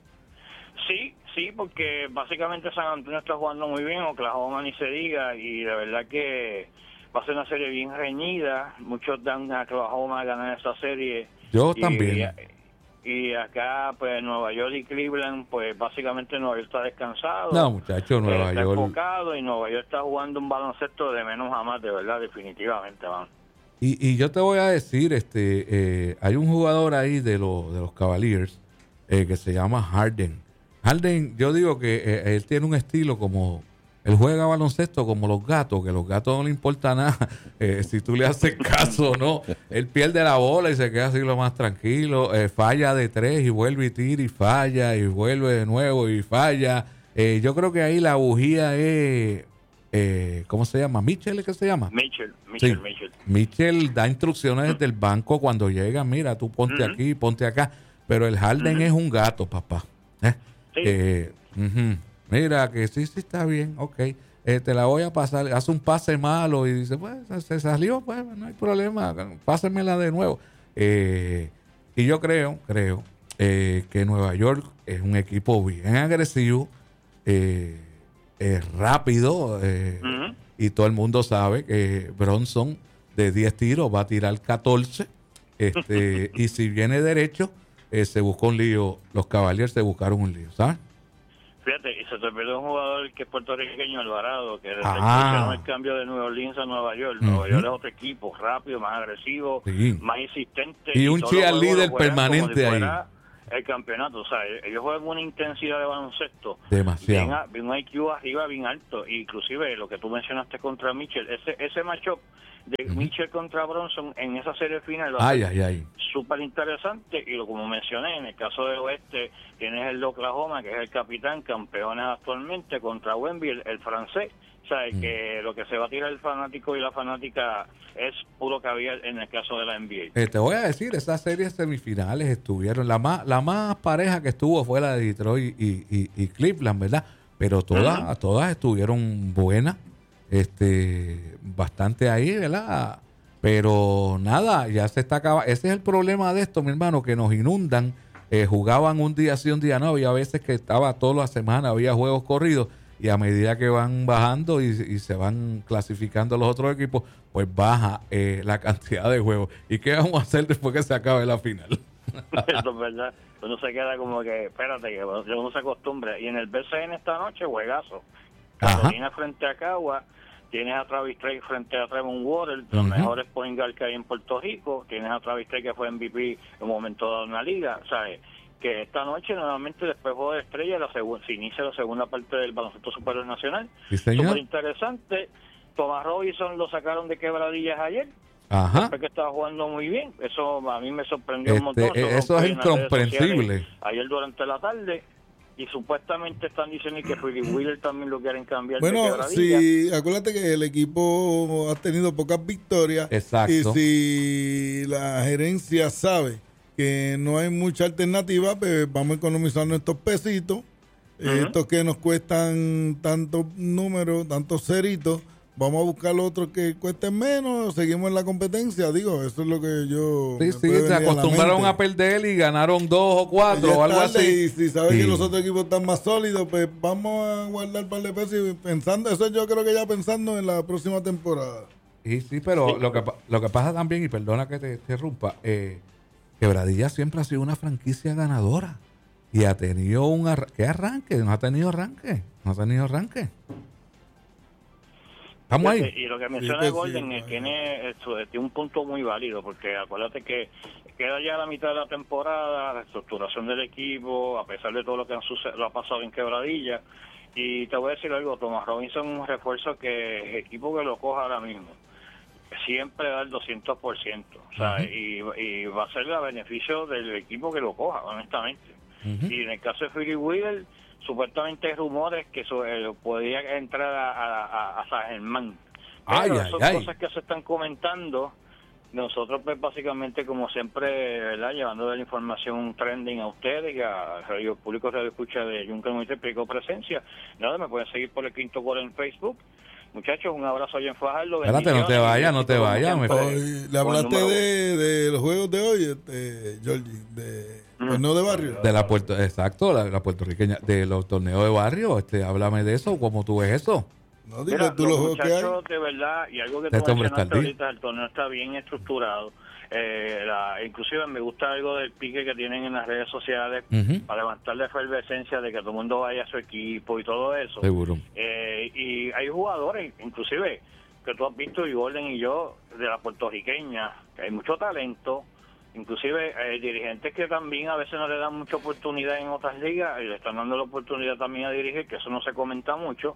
S4: Sí, sí, porque básicamente San Antonio está jugando muy bien, Oklahoma ni se diga, y de verdad que va a ser una serie bien reñida. Muchos dan a Oklahoma a ganar esa serie.
S1: Yo
S4: Y-
S1: también.
S4: Y, y acá, pues Nueva York y Cleveland, pues básicamente Nueva York está descansado.
S1: No, muchacho,
S4: eh,
S1: Nueva
S4: está
S1: York.
S4: enfocado, y Nueva York está jugando un baloncesto de menos a más, de verdad, definitivamente, man.
S1: Y, y yo te voy a decir, este, eh, hay un jugador ahí de, los de los Cavaliers eh, que se llama Harden. Harden, yo digo que eh, él tiene un estilo como, él juega baloncesto como los gatos, que los gatos no le importa nada eh, si tú le haces caso o no. Él pierde la bola y se queda así lo más tranquilo, eh, falla de tres y vuelve y tira y falla y vuelve de nuevo y falla. Eh, yo creo que ahí la bujía es, eh, ¿cómo se llama? ¿Mitchell es que se llama?
S4: Mitchell, Mitchell,
S1: Sí.
S4: Mitchell.
S1: Mitchell da instrucciones desde el banco cuando llega, mira, tú ponte
S4: Ujú.
S1: aquí, ponte acá. Pero el Harden
S4: Ujú.
S1: es un gato, papá. ¿Eh?
S4: Sí.
S1: Eh, ujú. Mira, que sí, sí está bien, ok. Eh, te la voy a pasar. Hace un pase malo y dice, pues, se salió, pues, no hay problema, pásenmela de nuevo. Eh, y yo creo, creo, eh, que Nueva York es un equipo bien agresivo, eh, eh, rápido, eh,
S4: Ujú.
S1: y todo el mundo sabe que Bronson de diez tiros va a tirar catorce, este, y si viene derecho, eh, se buscó un lío, los Cavaliers se buscaron un lío, ¿sabes?
S4: Fíjate, y se te perdió un jugador que es puertorriqueño, Alvarado, que desde
S1: Ah.
S4: que hicieron el cambio de Nueva Orleans a Nueva York.
S1: Ujú.
S4: Nueva York es otro equipo, rápido, más agresivo,
S1: Sí.
S4: más insistente.
S1: Y un
S4: todos los juegos
S1: cheerleader
S4: lo juegan
S1: permanente
S4: como si
S1: ahí.
S4: fuera el campeonato, o sea, ellos juegan una intensidad de baloncesto
S1: Demasiado.
S4: bien, a- bien un I Q arriba, bien alto, inclusive lo que tú mencionaste contra Mitchell, ese ese matchup de
S1: Ujú.
S4: Mitchell contra Bronson en esa serie final va a
S1: Ay,
S4: ser
S1: ay, ay.
S4: súper interesante, y lo como mencioné, en el caso del oeste tienes el de Oklahoma, que es el capitán, campeones actualmente, contra Wemby, el, el francés. O sea,
S1: Mm.
S4: que lo que se va a tirar el fanático y la fanática es puro caviar en el caso de la N B A.
S1: Eh, te voy a decir, esas series semifinales estuvieron, la más, la más pareja que estuvo fue la de Detroit y, y, y Cleveland, ¿verdad? Pero todas,
S4: Ujú.
S1: todas estuvieron buenas, este, bastante ahí, ¿verdad? Pero nada, ya se está acabando. Ese es el problema de esto, mi hermano, que nos inundan. Eh, jugaban un día sí, un día no. Había veces que estaba toda la semana, había juegos corridos. Y a medida que van bajando y, y se van clasificando los otros equipos, pues baja eh, la cantidad de juegos. ¿Y qué vamos a hacer después que se acabe la final?
S4: Eso es verdad. Uno se queda como que, espérate, que uno se acostumbra. Y en el B C N esta noche, juegazo.
S1: Ajá.
S4: Carolina frente a Cagua, tienes a Travis Trey frente a Tremont Waters, los
S1: Ujú.
S4: mejores point guard que hay en Puerto Rico. Tienes a Travis Trey, que fue M V P en un momento dado en la liga. ¿Sabes? Que esta noche nuevamente después juego de estrella, la segu- se inicia la segunda parte del baloncesto superior nacional.
S1: Sí, señor.
S4: Súper interesante. Tomás Robinson lo sacaron de quebradillas ayer,
S1: Ajá.
S4: después que estaba jugando muy bien. Eso a mí me sorprendió un
S1: Este,
S4: montón.
S1: eh, eso
S4: fue
S1: es
S4: en las redes
S1: incomprensible.
S4: sociales ayer durante la tarde, y supuestamente están diciendo que Freddie Wheeler también lo quieren cambiar de
S2: Bueno,
S4: quebradilla.
S2: si acuérdate que el equipo ha tenido pocas victorias.
S1: Exacto.
S2: Y si la gerencia sabe que no hay mucha alternativa, pues vamos a economizar nuestros pesitos.
S4: Ujú.
S2: Estos que nos cuestan tantos números, tantos ceritos, vamos a buscar otros que cuesten menos, seguimos en la competencia. Digo, eso es lo que yo...
S1: Sí,
S2: me
S1: sí,
S2: puede
S1: se
S2: venir a la
S1: acostumbraron
S2: mente.
S1: a perder y ganaron dos o cuatro
S2: Ya
S1: o algo
S2: es tarde,
S1: así.
S2: Y si sabes
S1: Sí.
S2: que los otros equipos están más sólidos, pues vamos a guardar un par de pesos y pensando, eso yo creo que ya pensando en la próxima temporada.
S1: Sí, sí, pero lo que pa- lo que pasa también, y perdona que te interrumpa, eh, Quebradilla siempre ha sido una franquicia ganadora y ha tenido un arra- ¿qué arranque? No ha tenido arranque, no ha tenido arranque. Estamos
S4: Fíjate,
S1: ahí.
S4: Y lo que menciona
S2: pues,
S4: Golden
S2: sí,
S4: eh,
S2: ajá.
S4: tiene, esto, eh, tiene un punto muy válido, porque acuérdate que queda ya la mitad de la temporada, la estructuración del equipo, a pesar de todo lo que han suce- lo ha pasado en Quebradilla. Y te voy a decir algo, Tomás Robinson es un refuerzo que el equipo que lo coja ahora mismo siempre da el doscientos por ciento, o sea,
S1: Ujú.
S4: y, y va a ser a beneficio del equipo que lo coja, honestamente.
S1: Ujú.
S4: Y en el caso de Philly Wheeler, supuestamente hay rumores que so- eh, podría entrar a, a, a, a San Germán.
S1: Ay,
S4: Pero
S1: ay,
S4: son
S1: ay.
S4: cosas que se están comentando. Nosotros, pues, básicamente, como siempre, ¿verdad? Llevando la información trending a ustedes y a Radio Público Radio Escucha de Junca Multiplico Presencia. Nada, me pueden seguir por el Quinto Gol en Facebook. Muchachos, un abrazo allá en Fajardo.
S1: Espérate, no te
S4: bendiciones,
S1: vayas, no te
S4: éxito,
S1: vayas,
S4: como
S1: me-
S4: siempre,
S2: Hoy, le
S4: con el
S2: hablaste
S4: número
S2: de, de los juegos de hoy, este, Georgie, de
S4: Mm.
S2: torneo de barrio.
S1: De la puerto, exacto, la, la puertorriqueña, de los torneos de barrio, este, háblame de eso, ¿cómo tú ves eso?
S2: No, dile
S4: Mira,
S2: tú
S4: los
S2: los juegos que hay.
S4: muchachos, de verdad, y algo que
S1: Este
S4: tú
S1: hombre está
S4: mencionaste
S1: al día.
S4: ahorita, el torneo está bien estructurado. Eh, la, inclusive me gusta algo del pique que tienen en las redes sociales
S1: Ujú.
S4: para levantar la efervescencia de que todo el mundo vaya a su equipo y todo eso.
S1: Seguro.
S4: Eh, y hay jugadores, inclusive, que tú has visto, y Golden y yo, de la puertorriqueña, que hay mucho talento, inclusive eh, dirigentes que también a veces no le dan mucha oportunidad en otras ligas y le están dando la oportunidad también a dirigir, que eso no se comenta mucho.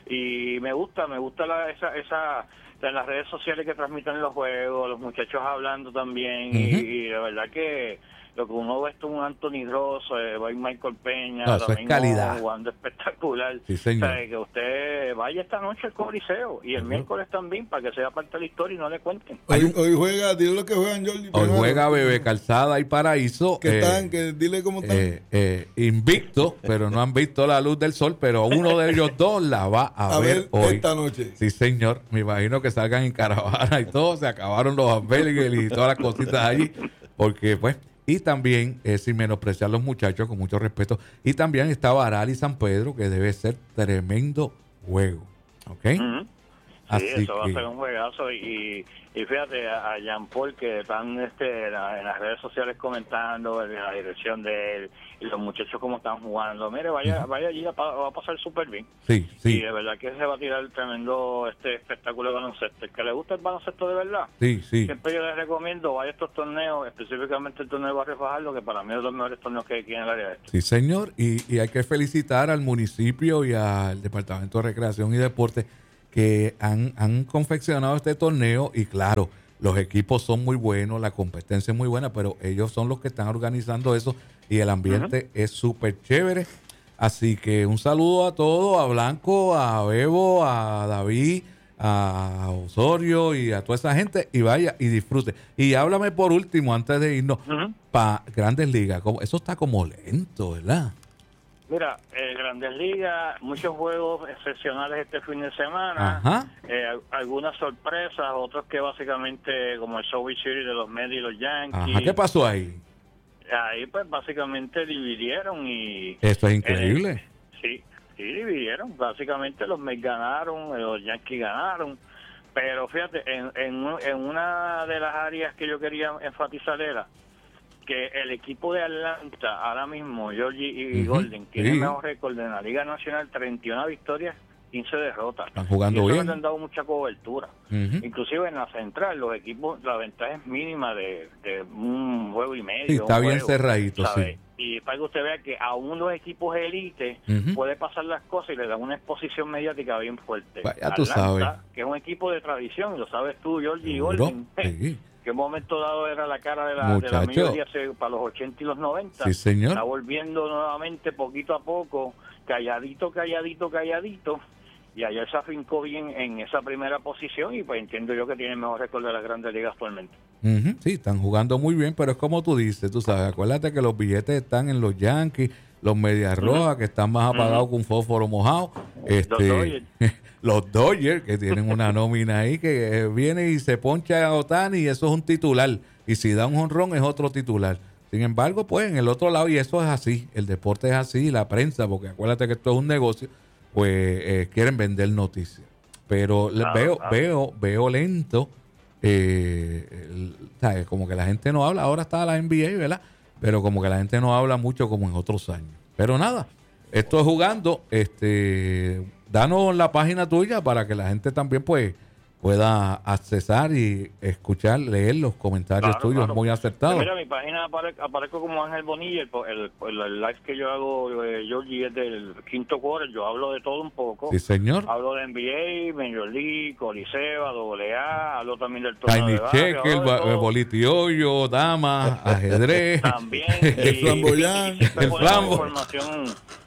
S4: Y me gusta, me gusta la, esa, esa en las redes sociales que transmiten los juegos, los muchachos hablando también,
S1: Ujú.
S4: y, y de verdad que lo que uno ve es un Anthony Ross, eh, va Michael Peña,
S1: No, eso es
S4: también
S1: calidad.
S4: jugando espectacular.
S1: Sí, señor.
S4: O sea, que usted vaya esta noche al Coliseo y el
S1: Ujú.
S4: miércoles también, para que sea parte de la historia y no le cuenten.
S2: Hoy, hoy juega, dile lo que juegan, Georgie.
S1: Hoy
S2: primero.
S1: juega Bebé Calzada y Paraíso.
S2: Que
S1: eh,
S2: están, que dile cómo están.
S1: eh, eh, invicto, pero no han visto la luz del sol, pero uno de ellos dos la va a,
S2: a
S1: ver,
S2: ver
S1: hoy.
S2: esta noche.
S1: Sí, señor. Me imagino que salgan en caravana y todo. Se acabaron los hamburgues y todas las cositas allí. Porque, pues, y también, eh, sin menospreciar a los muchachos, con mucho respeto. Y también está Baral y San Pedro, que debe ser tremendo juego. ¿Ok?
S4: Ujú.
S1: Así
S4: eso va
S1: que...
S4: a ser un juegazo. Y, y fíjate, a, a Jean Paul, que están este, en, la- en las redes sociales comentando en la dirección de él, y los muchachos cómo están jugando. Mire, vaya vaya allí, va a va a pasar súper bien.
S1: Sí,
S4: Y
S1: sí,
S4: de verdad que se va a tirar tremendo este espectáculo de baloncesto. El que le gusta el baloncesto de verdad,
S1: sí, sí.
S4: siempre yo les recomiendo vaya a estos torneos, específicamente el torneo de Barrio Fajardo, que para mí es de los mejores torneos que hay aquí en el área este.
S1: Sí, señor. Y, y hay que felicitar al municipio y al Departamento de Recreación y Deporte que han, han confeccionado este torneo. Y claro, los equipos son muy buenos, la competencia es muy buena, pero ellos son los que están organizando eso y el ambiente uh-huh. es súper chévere. Así que un saludo a todos, a Blanco, a Bebo, a David, a Osorio y a toda esa gente, y vaya y disfrute. Y háblame por último, antes de irnos, uh-huh. para Grandes Ligas. Eso está como lento, ¿verdad?
S4: Mira, eh, Grandes Ligas, muchos juegos excepcionales este fin de semana, eh, algunas sorpresas, otros que básicamente, como el Subway Series de los Mets y los Yankees.
S1: Ajá, ¿qué pasó ahí?
S4: Ahí pues básicamente dividieron y...
S1: Esto es increíble.
S4: Eh, sí, sí dividieron. Básicamente los Mets ganaron, los Yankees ganaron. Pero fíjate, en, en, en una de las áreas que yo quería enfatizar era que el equipo de Atlanta, ahora mismo, Georgie y uh-huh. Golden, tiene el sí. mejor récord en la Liga Nacional, treinta y una victorias, quince derrotas.
S1: Están jugando
S4: y eso
S1: bien.
S4: le han dado mucha cobertura.
S1: Uh-huh.
S4: Inclusive en la central, los equipos, la ventaja es mínima de, de un juego y medio.
S1: Sí, está bien
S4: juego,
S1: cerradito,
S4: ¿sabes?
S1: sí.
S4: Y para que usted vea que aún los equipos élite uh-huh. puede pasar las cosas y le dan una exposición mediática bien fuerte.
S1: Vaya, Atlanta, tú sabes.
S4: Que es un equipo de tradición, lo sabes tú, Georgie y Golden.
S1: Sí.
S4: Que en un momento dado era la cara de la, de la mayoría para los ochenta y los noventa.
S1: Sí, señor.
S4: Está volviendo nuevamente poquito a poco, calladito, calladito, calladito. Y ayer se afincó bien en esa primera posición y pues entiendo yo que tiene el mejor récord de las Grandes Ligas actualmente.
S1: Uh-huh. Sí, están jugando muy bien, pero es como tú dices, tú sabes, acuérdate que los billetes están en los Yankees, los Medias Rojas, uh-huh. que están más apagados uh-huh. que un fósforo mojado. Este,
S4: los Dodgers.
S1: Los Dodgers, que tienen una nómina ahí que viene y se poncha a Otani y eso es un titular. Y si da un jonrón es otro titular. Sin embargo, pues en el otro lado, y eso es así, el deporte es así, la prensa, porque acuérdate que esto es un negocio, pues eh, quieren vender noticias. Pero claro, veo, claro. veo, veo lento, eh, el, ¿sabes? Como que la gente no habla, ahora está la N B A, ¿verdad? Pero como que la gente no habla mucho como en otros años. Pero nada, esto es jugando, este... danos la página tuya para que la gente también pues pueda accesar y escuchar, leer los comentarios claro, tuyos claro. muy acertados.
S4: Pues mira, mi página apare- aparezco como Ángel Bonilla, el, el, el, el live que yo hago, eh, Georgie, es del quinto quarter, yo hablo de todo un poco.
S1: Sí, señor.
S4: Hablo de N B A, Major League, Coliseo, doble A, hablo también del torneo
S1: Tiny
S4: de barrio.
S1: Check, el, el bolitiollo, damas, ajedrez.
S4: También.
S2: el flamboyán.
S4: El flambo. Información...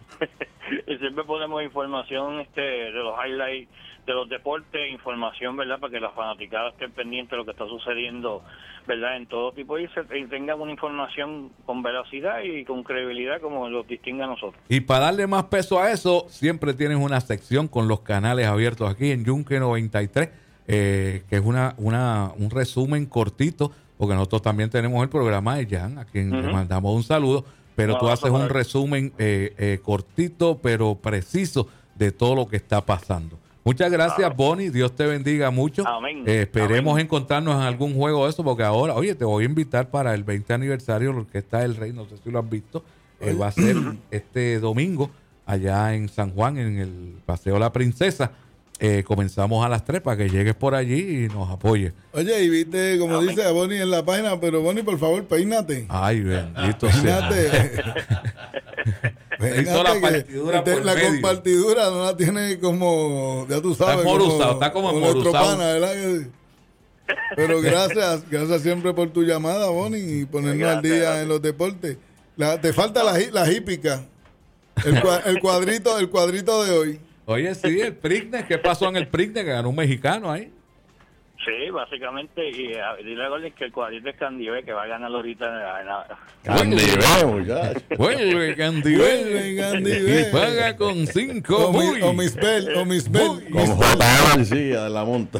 S4: y siempre ponemos información este de los highlights de los deportes, información, ¿verdad? Para que las fanaticadas estén pendientes de lo que está sucediendo, ¿verdad? En todo tipo y, se, y tengan una información con veracidad y con credibilidad como los distingue a nosotros.
S1: Y para darle más peso a eso, siempre tienes una sección con los canales abiertos aquí en Yunque noventa y tres, eh, que es una, una un resumen cortito, porque nosotros también tenemos el programa de Jan, a quien uh-huh. le mandamos un saludo. Pero no, tú haces un resumen eh, eh, cortito, pero preciso de todo lo que está pasando. Muchas gracias, Amén. Bonnie. Dios te bendiga mucho.
S4: Amén.
S1: Eh, esperemos
S4: Amén.
S1: encontrarnos en algún juego de eso, porque ahora, oye, te voy a invitar para el veinte aniversario de la Orquesta del Rey. No sé si lo has visto. Eh, va a ser este domingo allá en San Juan, en el Paseo La Princesa. Eh, comenzamos a las tres para que llegues por allí y nos apoyes.
S2: Oye, y viste, como Amén. Dice Bonnie en la página, pero Bonnie, por favor, peínate.
S1: Ay, bendito
S2: peínate.
S1: sea. Hizo la partidura
S2: este,
S1: por
S2: La
S1: medio.
S2: compartidura no la tiene como, ya tú sabes.
S1: Está morusado, está como morusado.
S2: Pero gracias, gracias siempre por tu llamada, Bonnie, y ponernos gracias, al día gracias. En los deportes. La, te falta la, la hípica, el, el cuadrito, el cuadrito de hoy.
S1: Oye, sí, el Prignes, ¿qué pasó en el Prignes? Que ganó un mexicano ahí.
S4: Sí, básicamente, y uh, dile a Golden que el cuadrito es Candivé, que va a ganar ahorita en la...
S3: Candivé, muchachos.
S1: Vuelve Candivé.
S2: Candivé.
S1: Y paga con cinco.
S2: O, mi, o mis bel, o mis bel.
S3: Con J. García de la monta.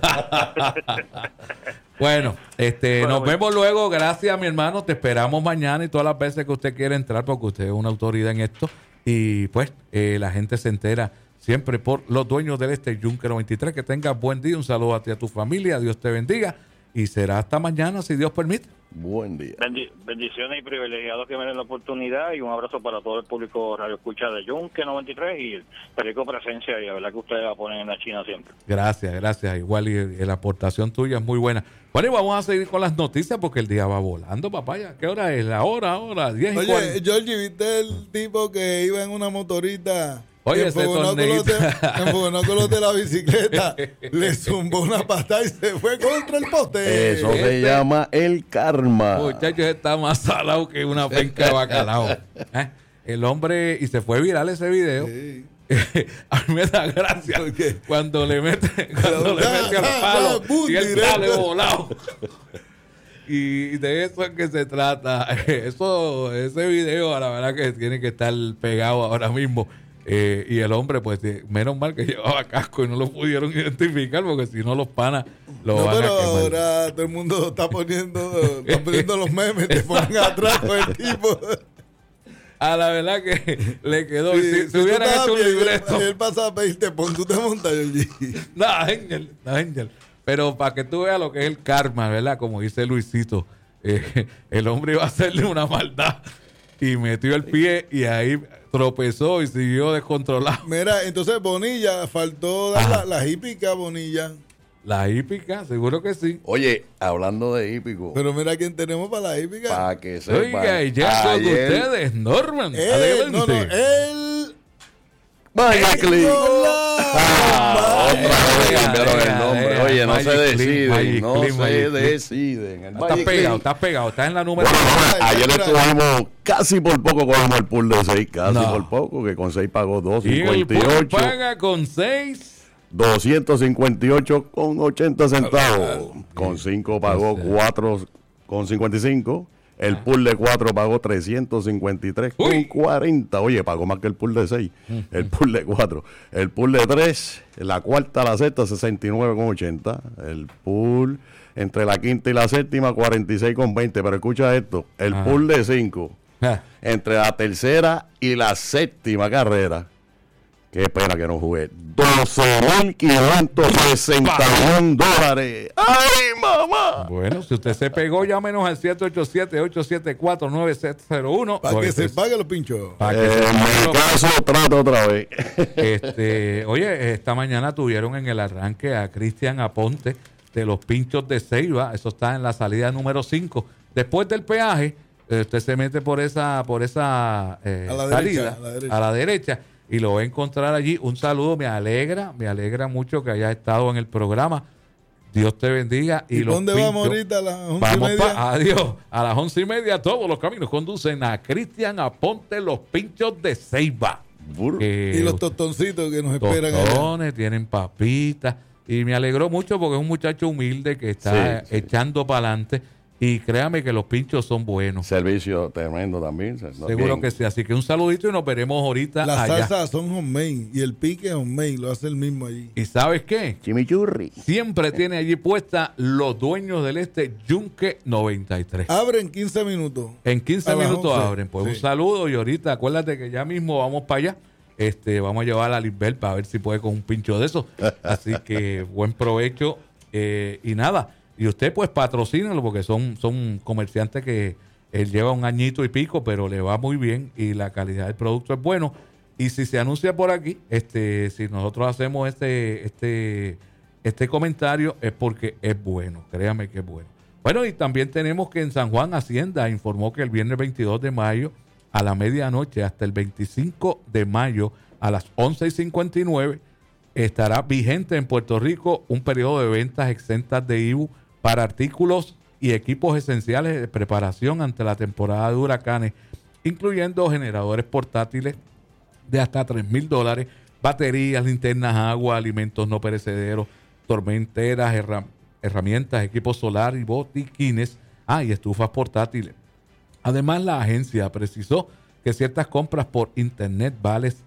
S1: Bueno, este,
S4: bueno,
S1: nos
S4: bueno.
S1: vemos luego. Gracias, mi hermano. Te esperamos mañana y todas las veces que usted quiera entrar, porque usted es una autoridad en esto. Y pues, eh, la gente se entera siempre por los dueños del este, Yunque noventa y tres. Que tengas buen día, un saludo a ti y a tu familia, Dios te bendiga y será hasta mañana si Dios permite.
S3: Buen día.
S4: Bendi- bendiciones y privilegiados que me den la oportunidad y un abrazo para todo el público radio escucha de Yunque noventa y tres y el periódico Presencia y la verdad que ustedes la ponen en la China siempre.
S1: Gracias, gracias. Igual y, y la aportación tuya es muy buena. Bueno, y vamos a seguir con las noticias porque el día va volando, papaya. ¿Qué hora es? La hora, ahora, diez y
S2: Oye,
S1: cuarenta.
S2: Georgie, ¿viste el tipo que iba en una motorita?
S1: Oye,
S2: que
S1: ese
S2: enfogonó con los de-
S1: torneito.
S2: enfogonó con los de la bicicleta, le zumbó una patada y se fue contra el poste.
S3: Eso se
S1: Este-
S3: llama el karma.
S1: Muchachos, está más salado que una penca de bacalao. ¿Eh? El hombre, y se fue viral ese video.
S2: Sí.
S1: A mí me da gracia
S2: ¿Por qué?
S1: cuando le mete, cuando le
S2: Da,
S1: mete al
S2: da,
S1: palo
S2: da, boom,
S1: y él
S2: directo.
S1: sale volado. Y de eso es que se trata. Eso, ese video, la verdad que tiene que estar pegado ahora mismo. Eh, y el hombre, pues, eh, menos mal que llevaba casco y no lo pudieron identificar, porque si no los panas lo
S2: No,
S1: van
S2: pero
S1: a quemar.
S2: ahora todo el mundo está poniendo, está poniendo los memes, te ponen atrás con el tipo.
S1: A la verdad que le quedó.
S2: Sí,
S1: si,
S2: si
S1: si
S2: tú
S1: hubieran
S2: estabas
S1: hecho un
S2: bien,
S1: libreto.
S2: y él pasa a pedirte, pon, tú te montas, Georgie.
S1: No, Ángel, no, Ángel. Pero para que tú veas lo que es el karma, ¿verdad? Como dice Luisito, eh, el hombre iba a hacerle una maldad y metió el pie y ahí tropezó y siguió descontrolado.
S2: Mira, entonces Bonilla, faltó dar la, la hípica Bonilla.
S1: La hípica, seguro que sí.
S3: Oye, hablando de hípico,
S2: Pero mira quién tenemos para la hípica.
S3: para que sepan,
S1: Oiga, y ya son
S3: ayer-
S1: ustedes, Norman.
S2: Él,
S1: adelante.
S2: no, no, él.
S3: Vaya clic. Ah,
S2: Hola.
S3: otra vez
S1: Deja,
S3: cambiaron
S1: deja,
S3: el nombre.
S1: deja.
S3: Oye, no
S1: Magic
S3: se
S1: Click,
S3: deciden,
S1: Magic
S3: no
S1: Click,
S3: se
S1: Magic Click.
S3: deciden. El
S1: Estás
S3: Magic
S1: pegado,
S3: Click.
S1: estás pegado, estás en la número.
S3: Bueno, ayer
S2: Ay,
S3: estuvimos casi por poco cogemos el pool de seis, casi
S1: No.
S3: por poco, que con seis pagó
S1: Y el
S3: doscientos cincuenta y
S1: Pul
S3: ocho,
S1: paga con seis.
S3: doscientos cincuenta y ocho con ochenta centavos. Con cinco pagó
S1: Ese.
S3: cuatro con cincuenta y cinco. El pool de cuatro pagó trescientos cincuenta y tres con
S1: Uy.
S3: cuarenta. Oye, pagó más que el pool de seis. El pool de cuatro. El pool de tres, la cuarta a la sexta, sesenta y nueve con ochenta. El pool entre la quinta y la séptima, cuarenta y seis con veinte. Pero escucha esto, el
S1: Ajá.
S3: pool de cinco,
S1: Ah,
S3: entre la tercera y la séptima carrera, qué pena que no jugué, doce mil quinientos sesenta y un dólares. ¡Ay, mamá!
S1: Bueno, si usted se pegó, llámenos al siete ocho siete, ocho siete cuatro, nueve siete cero uno.
S2: Para que
S1: Oye,
S2: se
S1: pues,
S2: pague los pinchos.
S1: para que
S3: Eh,
S1: se
S3: en
S1: pague
S3: mi
S1: lo-
S3: caso, trato otra vez.
S1: Este, oye, esta mañana tuvieron en el arranque a Cristian Aponte de los Pinchos de Ceiba. Eso está en la salida número cinco. Después del peaje, eh, usted se mete por esa, por esa eh,
S2: A la
S1: salida,
S2: derecha, a la derecha.
S1: a la derecha, y lo va a encontrar allí. Un saludo, me alegra, me alegra mucho que hayas estado en el programa. Dios te bendiga. ¿Y,
S2: ¿Y
S1: los
S2: dónde
S1: Pinchos-
S2: vamos ahorita? ¿A las once y
S1: Vamos
S2: media?
S1: pa- adiós. A las once y media todos los caminos conducen a Cristian Aponte, los Pinchos de Ceiba.
S3: Burro.
S1: Que
S2: Y los tostoncitos que nos esperan allá.
S1: tostones, tienen papitas. Y me alegró mucho porque es un muchacho humilde que está
S3: Sí, sí.
S1: echando para adelante. Y créame que los pinchos son buenos.
S3: Servicio tremendo también. no,
S1: Seguro
S3: bien.
S1: que sí. Así que un saludito y nos veremos ahorita
S2: Las
S1: allá.
S2: salsas son homemade y el pique es homemade, lo hace el mismo allí.
S1: ¿Y sabes qué?
S3: Chimichurri.
S1: Siempre tiene allí puesta los dueños del este Yunque noventa y tres.
S2: Abren quince minutos.
S1: En quince
S2: a las
S1: minutos
S2: once.
S1: abren. Pues
S2: Sí.
S1: un saludo y ahorita acuérdate que ya mismo vamos para allá. Este, vamos a llevar a Lisbel para ver si puede con un pincho de esos. Así que buen provecho. eh, y nada. Y usted pues patrocínalo porque son, son comerciantes que él lleva un añito y pico, pero le va muy bien y la calidad del producto es bueno. Y si se anuncia por aquí, este, si nosotros hacemos este, este, este comentario es porque es bueno. Créame que es bueno. Bueno, y también tenemos que en San Juan Hacienda informó que el viernes veintidós de mayo a la medianoche hasta el veinticinco de mayo a las once y cincuenta y nueve estará vigente en Puerto Rico un periodo de ventas exentas de I V U para artículos y equipos esenciales de preparación ante la temporada de huracanes, incluyendo generadores portátiles de hasta tres mil dólares, baterías, linternas, agua, alimentos no perecederos, tormenteras, herra- herramientas, equipos solar y botiquines, ah, y estufas portátiles. Además, la agencia precisó que ciertas compras por internet, vales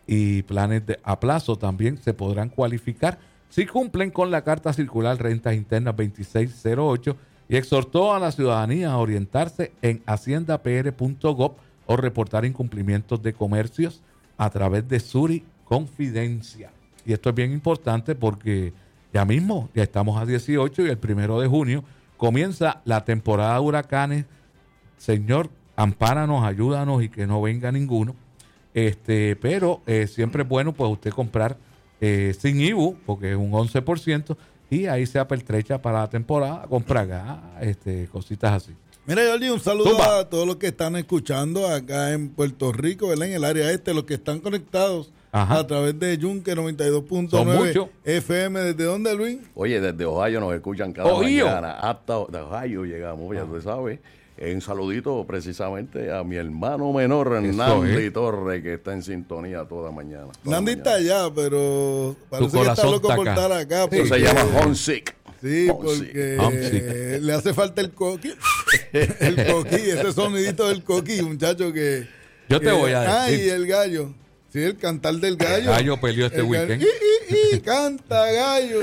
S1: y planes de a plazo también se podrán cualificar si cumplen con la Carta Circular Rentas Internas veintiséis cero ocho y exhortó a la ciudadanía a orientarse en hacienda p r punto gov o reportar incumplimientos de comercios a través de Suri confidencial. Y esto es bien importante porque ya mismo, ya estamos a dieciocho y el primero de junio comienza la temporada de huracanes. Señor, ampáranos, ayúdanos y que no venga ninguno. Este, pero eh, siempre es bueno pues usted comprar eh, sin I B U, porque es un once por ciento, y ahí se apertrecha para la temporada, compra gas, este, cositas así.
S2: Mira, Jordi, un saludo
S1: Tumba.
S2: a todos los que están escuchando acá en Puerto Rico, ¿verdad? En el área este, los que están conectados
S1: Ajá.
S2: a través de Yunque noventa y dos punto
S1: Son
S2: nueve
S1: muchos.
S2: F M. ¿Desde dónde, Luis?
S3: Oye, desde Ohio nos escuchan cada
S1: Ohio.
S3: mañana. Hasta de Ohio llegamos, ya tú sabes. Un saludito precisamente a mi hermano menor,
S1: Eso
S3: Nandi
S1: es.
S3: Torres, que está en sintonía toda mañana. toda
S2: Nandi
S3: mañana.
S2: está allá, pero parece que está
S1: corazón
S2: loco
S1: está
S2: por
S1: acá.
S2: estar acá.
S3: Eso se
S2: porque-
S3: llama homesick.
S2: Sí,
S3: Homesick.
S2: porque
S1: Homesick.
S2: le hace falta el coqui. El coqui, ese sonidito del coqui, muchacho que...
S1: Yo te
S2: que-
S1: voy a
S2: Ah,
S1: decir.
S2: y el gallo. Sí, el cantar del gallo.
S1: El gallo peleó este
S2: El gallo.
S1: weekend.
S2: Y, y, y, canta gallo.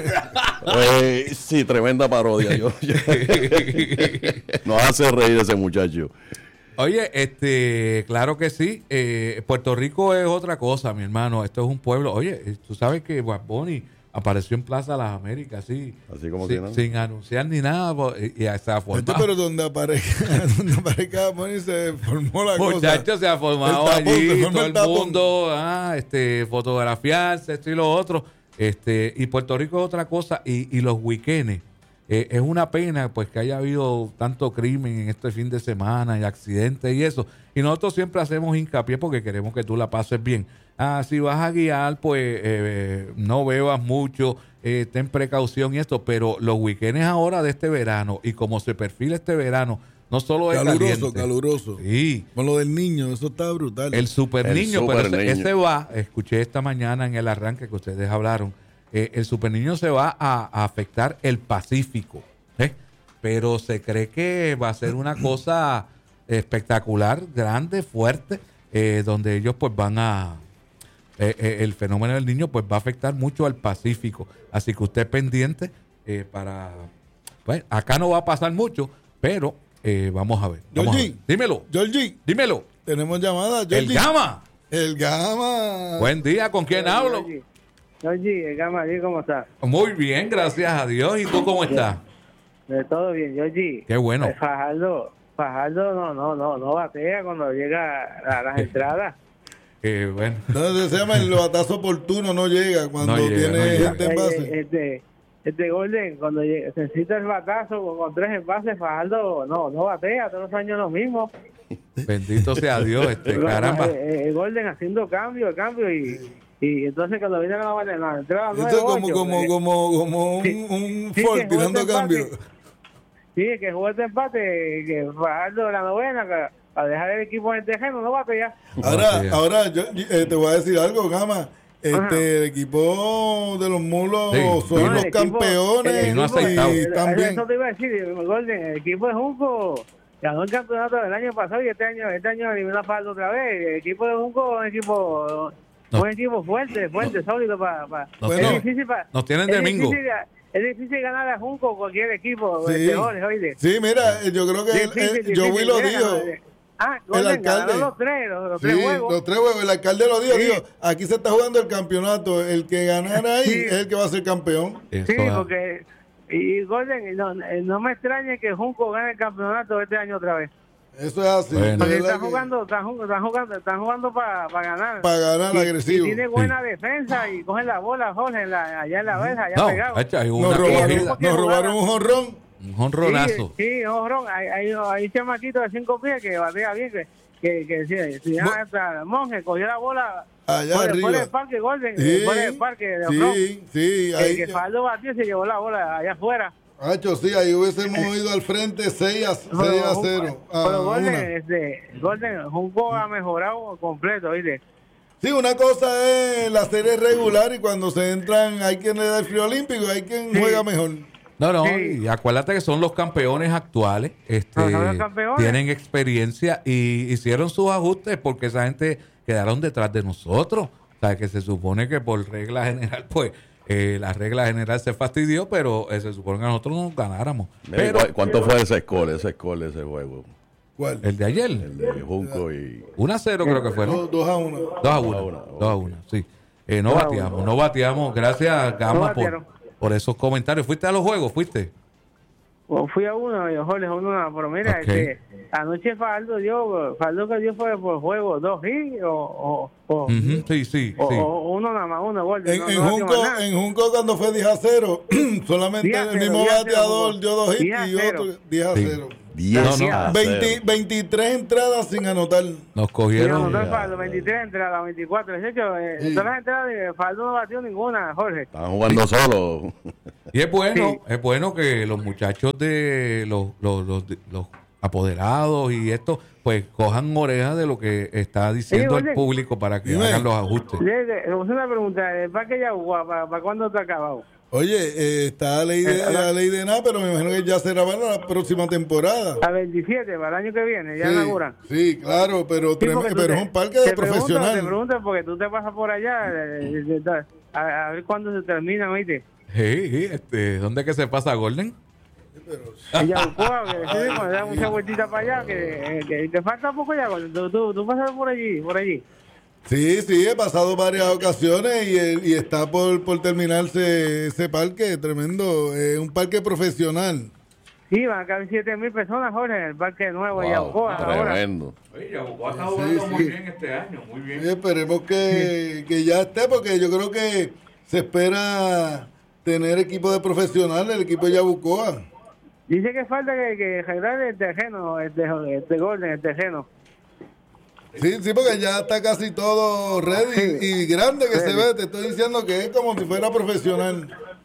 S3: Eh, sí, tremenda parodia. Yo, yo- Nos hace reír ese muchacho.
S1: Oye, este, claro que sí. Eh, Puerto Rico es otra cosa, mi hermano. Esto es un pueblo. Oye, eh, tú sabes que Bad Bunny apareció en Plaza Las Américas, así,
S3: Así como
S1: sin,
S3: si nada.
S1: sin anunciar ni nada, po- y, y se ha
S2: Este,
S1: formado.
S2: pero donde aparezca, donde aparezca Bonnie se formó la cosa.
S1: Muchachos, se ha formado
S2: El tapón,
S1: allí,
S2: se forma
S1: todo
S2: el
S1: el
S2: tapón.
S1: mundo, ah, este, fotografiarse, esto y lo otro. Este, y Puerto Rico es otra cosa, y, y los weekends. Eh, es una pena pues que haya habido tanto crimen en este fin de semana y accidentes y eso. Y nosotros siempre hacemos hincapié porque queremos que tú la pases bien. Ah, si vas a guiar, pues eh, no bebas mucho, eh, ten precaución y esto. Pero los weekends ahora de este verano y como se perfila este verano, no solo es
S2: Caluroso,
S1: caliente.
S2: caluroso.
S1: Sí.
S2: Con lo del niño, eso está brutal.
S1: El super
S3: El
S1: niño,
S3: super
S1: pero ese,
S3: niño.
S1: ese va, escuché esta mañana en el arranque que ustedes hablaron, eh, el super niño se va a, a afectar el Pacífico, ¿eh? Pero se cree que va a ser una cosa espectacular, grande, fuerte, eh, donde ellos pues van a, eh, eh, el fenómeno del niño pues va a afectar mucho al Pacífico, así que usted pendiente eh, para, pues acá no va a pasar mucho, pero eh, vamos a ver. Vamos a ver.
S2: Georgie.
S1: Dímelo,
S2: Georgie,
S1: dímelo.
S2: tenemos llamada.
S1: El
S2: Georgie.
S1: Gama.
S2: El Gama.
S1: Buen día, ¿con quién hablo?
S5: Georgie, el Gama, ¿cómo estás?
S1: Muy bien, gracias a Dios. ¿Y tú cómo estás?
S5: De todo bien, Georgie.
S1: Qué bueno.
S5: Eh, Fajardo, Fajardo no, no, no, no batea cuando llega a las entradas.
S1: Qué bueno.
S2: Entonces se llama el batazo oportuno, no llega cuando
S1: No llega,
S2: tiene
S1: no llega.
S2: gente en
S5: Eh,
S2: base.
S5: Este, este Golden, cuando llega- se necesita el batazo con, con tres envases, Fajardo no, no batea, todos los años lo mismo.
S1: Bendito sea Dios, este caramba.
S5: Eh, eh, el Golden haciendo cambio, cambio y, y entonces cuando viene la, la, la entrada
S2: Eso es como, como, como, como un,
S5: Sí.
S2: un
S5: Sí,
S2: Ford
S5: que jugó
S2: tirando
S5: este
S2: cambio.
S5: empate. Sí, que jugó este empate, que Fajardo de la novena, que para dejar el equipo en el terreno, no batea.
S2: Ahora,
S1: Sí.
S2: ahora yo, eh, te voy a decir algo, Gama. Este,
S5: Ajá.
S2: el equipo de los mulos
S1: Sí,
S2: son
S1: vino-
S2: los
S5: el equipo-
S2: campeones
S5: el
S1: Vino
S5: equipo-
S1: aceitado.
S2: y
S5: el-
S2: también.
S5: Eso te iba a decir, Golden, el equipo de Junco ganó el campeonato del año pasado y este año este año eliminó a Faldo otra vez. El equipo de Junco es un equipo,
S1: No.
S5: un equipo fuerte, fuerte, sólido para... para
S1: Nos
S2: Bueno.
S5: es difícil para...
S1: Nos tienen
S5: es
S1: de mingo.
S5: difícil, es difícil ganar a Junco cualquier equipo
S2: Sí.
S5: de mejores, oíste.
S2: Sí, mira, eh, yo creo que el,
S5: Difícil,
S2: el- Joey
S5: difícil,
S2: lo
S5: mira,
S2: dijo.
S5: ganar- Ah, Golden
S2: alcalde.
S5: ganó los tres, los, los
S2: Sí,
S5: tres juegos.
S2: los tres juegos. El alcalde lo dijo,
S5: Sí.
S2: dijo, aquí se está jugando el campeonato. El que ganara ahí
S5: Sí.
S2: es el que va a ser campeón.
S1: Eso
S5: Sí,
S1: es-
S5: porque... Y Golden, no, no me extrañe que Junco gane el campeonato este año otra vez.
S2: Eso es así.
S1: Bueno.
S2: de
S5: Porque
S2: verdad
S5: están
S2: que
S5: jugando, están jugando, están jugando, están jugando para ganar.
S2: Para ganar
S5: Y-
S2: agresivo.
S5: Y tiene buena defensa y cogen la bola, Jorge, en la- allá en la verja, allá
S1: No,
S5: pegado.
S1: hacha, hay
S2: Nos
S1: una
S2: robaron,
S1: corrida,
S5: que
S2: nos robaron un jonrón.
S1: un jonronazo.
S5: Sí, sí, Jorrón, hay, hay, hay un chamaquito de cinco pies que batea bien, que, que, que si, si
S2: Mo-
S5: hasta Monje cogió la bola
S2: Allá
S5: por, el-
S2: arriba.
S5: por el parque Golden,
S2: Sí,
S5: por el parque de Jorrón,
S2: sí, sí.
S5: que,
S2: Ahí,
S5: que Faldo batió y se llevó la bola allá afuera.
S2: Hacho, sí, ahí hubiésemos ido al frente seis a cero.
S5: Pero, pero Golden,
S2: una.
S5: este, Golden, Junco ha mejorado completo, ¿viste?
S2: Sí, una cosa es la serie regular y cuando se entran hay quien le da el frío olímpico y hay quien
S5: Sí.
S2: juega mejor.
S1: No, no,
S5: Sí.
S1: y acuérdate que son los campeones actuales, este,
S5: Son los campeones.
S1: tienen experiencia y hicieron sus ajustes porque esa gente quedaron detrás de nosotros. O sea, que se supone que por regla general, pues, eh, la regla general se fastidió, pero eh, se supone que nosotros nos ganáramos.
S3: Mira,
S1: Pero
S3: ¿cu- ¿Cuánto fue ese score, ese score, ese juego?
S2: ¿Cuál?
S1: El de ayer.
S3: El de Junco y...
S1: uno a cero creo que fue, ¿no?
S2: dos a uno.
S1: dos a uno. dos a uno, sí. Eh, no bateamos, no bateamos. Gracias, Gama, por, por esos comentarios. ¿Fuiste a los juegos? ¿Fuiste?
S5: Pues fui a uno, yo Jorge, a uno, pero mira,
S1: Ok.
S5: este, anoche Faldo dio, Faldo que dio fue por juego dos hits o, o, o,
S1: Ujú, sí, sí,
S5: o-
S1: sí.
S5: o uno nada más, uno gol.
S2: En,
S5: no,
S2: en,
S5: no batió
S2: Junco,
S5: más nada.
S2: en Junco cuando fue diez a cero, solamente
S5: diez a
S2: el
S5: cero,
S2: mismo
S5: diez a cero,
S2: bateador
S5: Junco.
S2: dio dos hits
S5: diez a
S2: y
S5: cero.
S2: otro diez a
S1: Sí.
S2: cero.
S3: diez
S1: No, no.
S3: a
S2: veinte,
S3: cero.
S2: veintitrés entradas sin anotar.
S1: Nos
S5: Sí,
S1: cogieron.
S5: anotó el Faldo, veintitrés entradas, veinticuatro, dieciocho, eh,
S2: Sí.
S5: todas las entradas de Faldo no batió ninguna, Jorge.
S3: Están jugando solo.
S1: Y es bueno,
S5: Sí.
S1: es bueno que los muchachos de los, los, los, los apoderados y esto, pues cojan orejas de lo que está diciendo
S5: Oye,
S1: el público para que
S2: dime.
S1: hagan los ajustes.
S5: Le, le, le puse una pregunta, ¿el parque Yabucoa, para, para cuándo está acabado?
S2: Oye, eh, está la ley, de, la ley de nada, pero me imagino que ya será para la próxima temporada.
S5: A veintisiete, para el año que viene, ya
S2: Sí,
S5: inauguran.
S2: sí, claro, pero,
S5: Sí,
S2: trem-
S5: porque tú
S2: pero
S5: te-
S2: es un parque de
S5: te pregunto,
S2: profesional.
S5: Te pregunto porque tú te pasas por allá eh, eh, eh, a, a ver cuándo se termina, ¿oíste?
S1: Sí, sí, este, ¿dónde es que se pasa Golden?
S5: En Yabucoa, que sí, cuando da mucha vueltita para allá, que, eh, que te falta poco ya, tú, tú, tú pasas por allí, por allí.
S2: Sí, sí, he pasado varias ocasiones y, el- y está por, por terminarse ese parque, tremendo, es un parque profesional.
S5: Sí, van a caber siete mil personas, Jorge, en el parque nuevo de Yabucoa
S3: Wow,
S5: ahora.
S3: tremendo.
S1: Oye, Yabucoa está
S2: jugando muy
S1: bien este año, muy
S2: Sí, esperemos que, que ya esté, porque yo creo que se espera tener equipo de profesionales, el equipo de Yabucoa.
S5: Dice que falta que, que arreglar el terreno, este, este Golden, el terreno.
S2: Sí, sí, porque ya está casi todo ready y grande que se ve. Te estoy diciendo que es como si fuera profesional.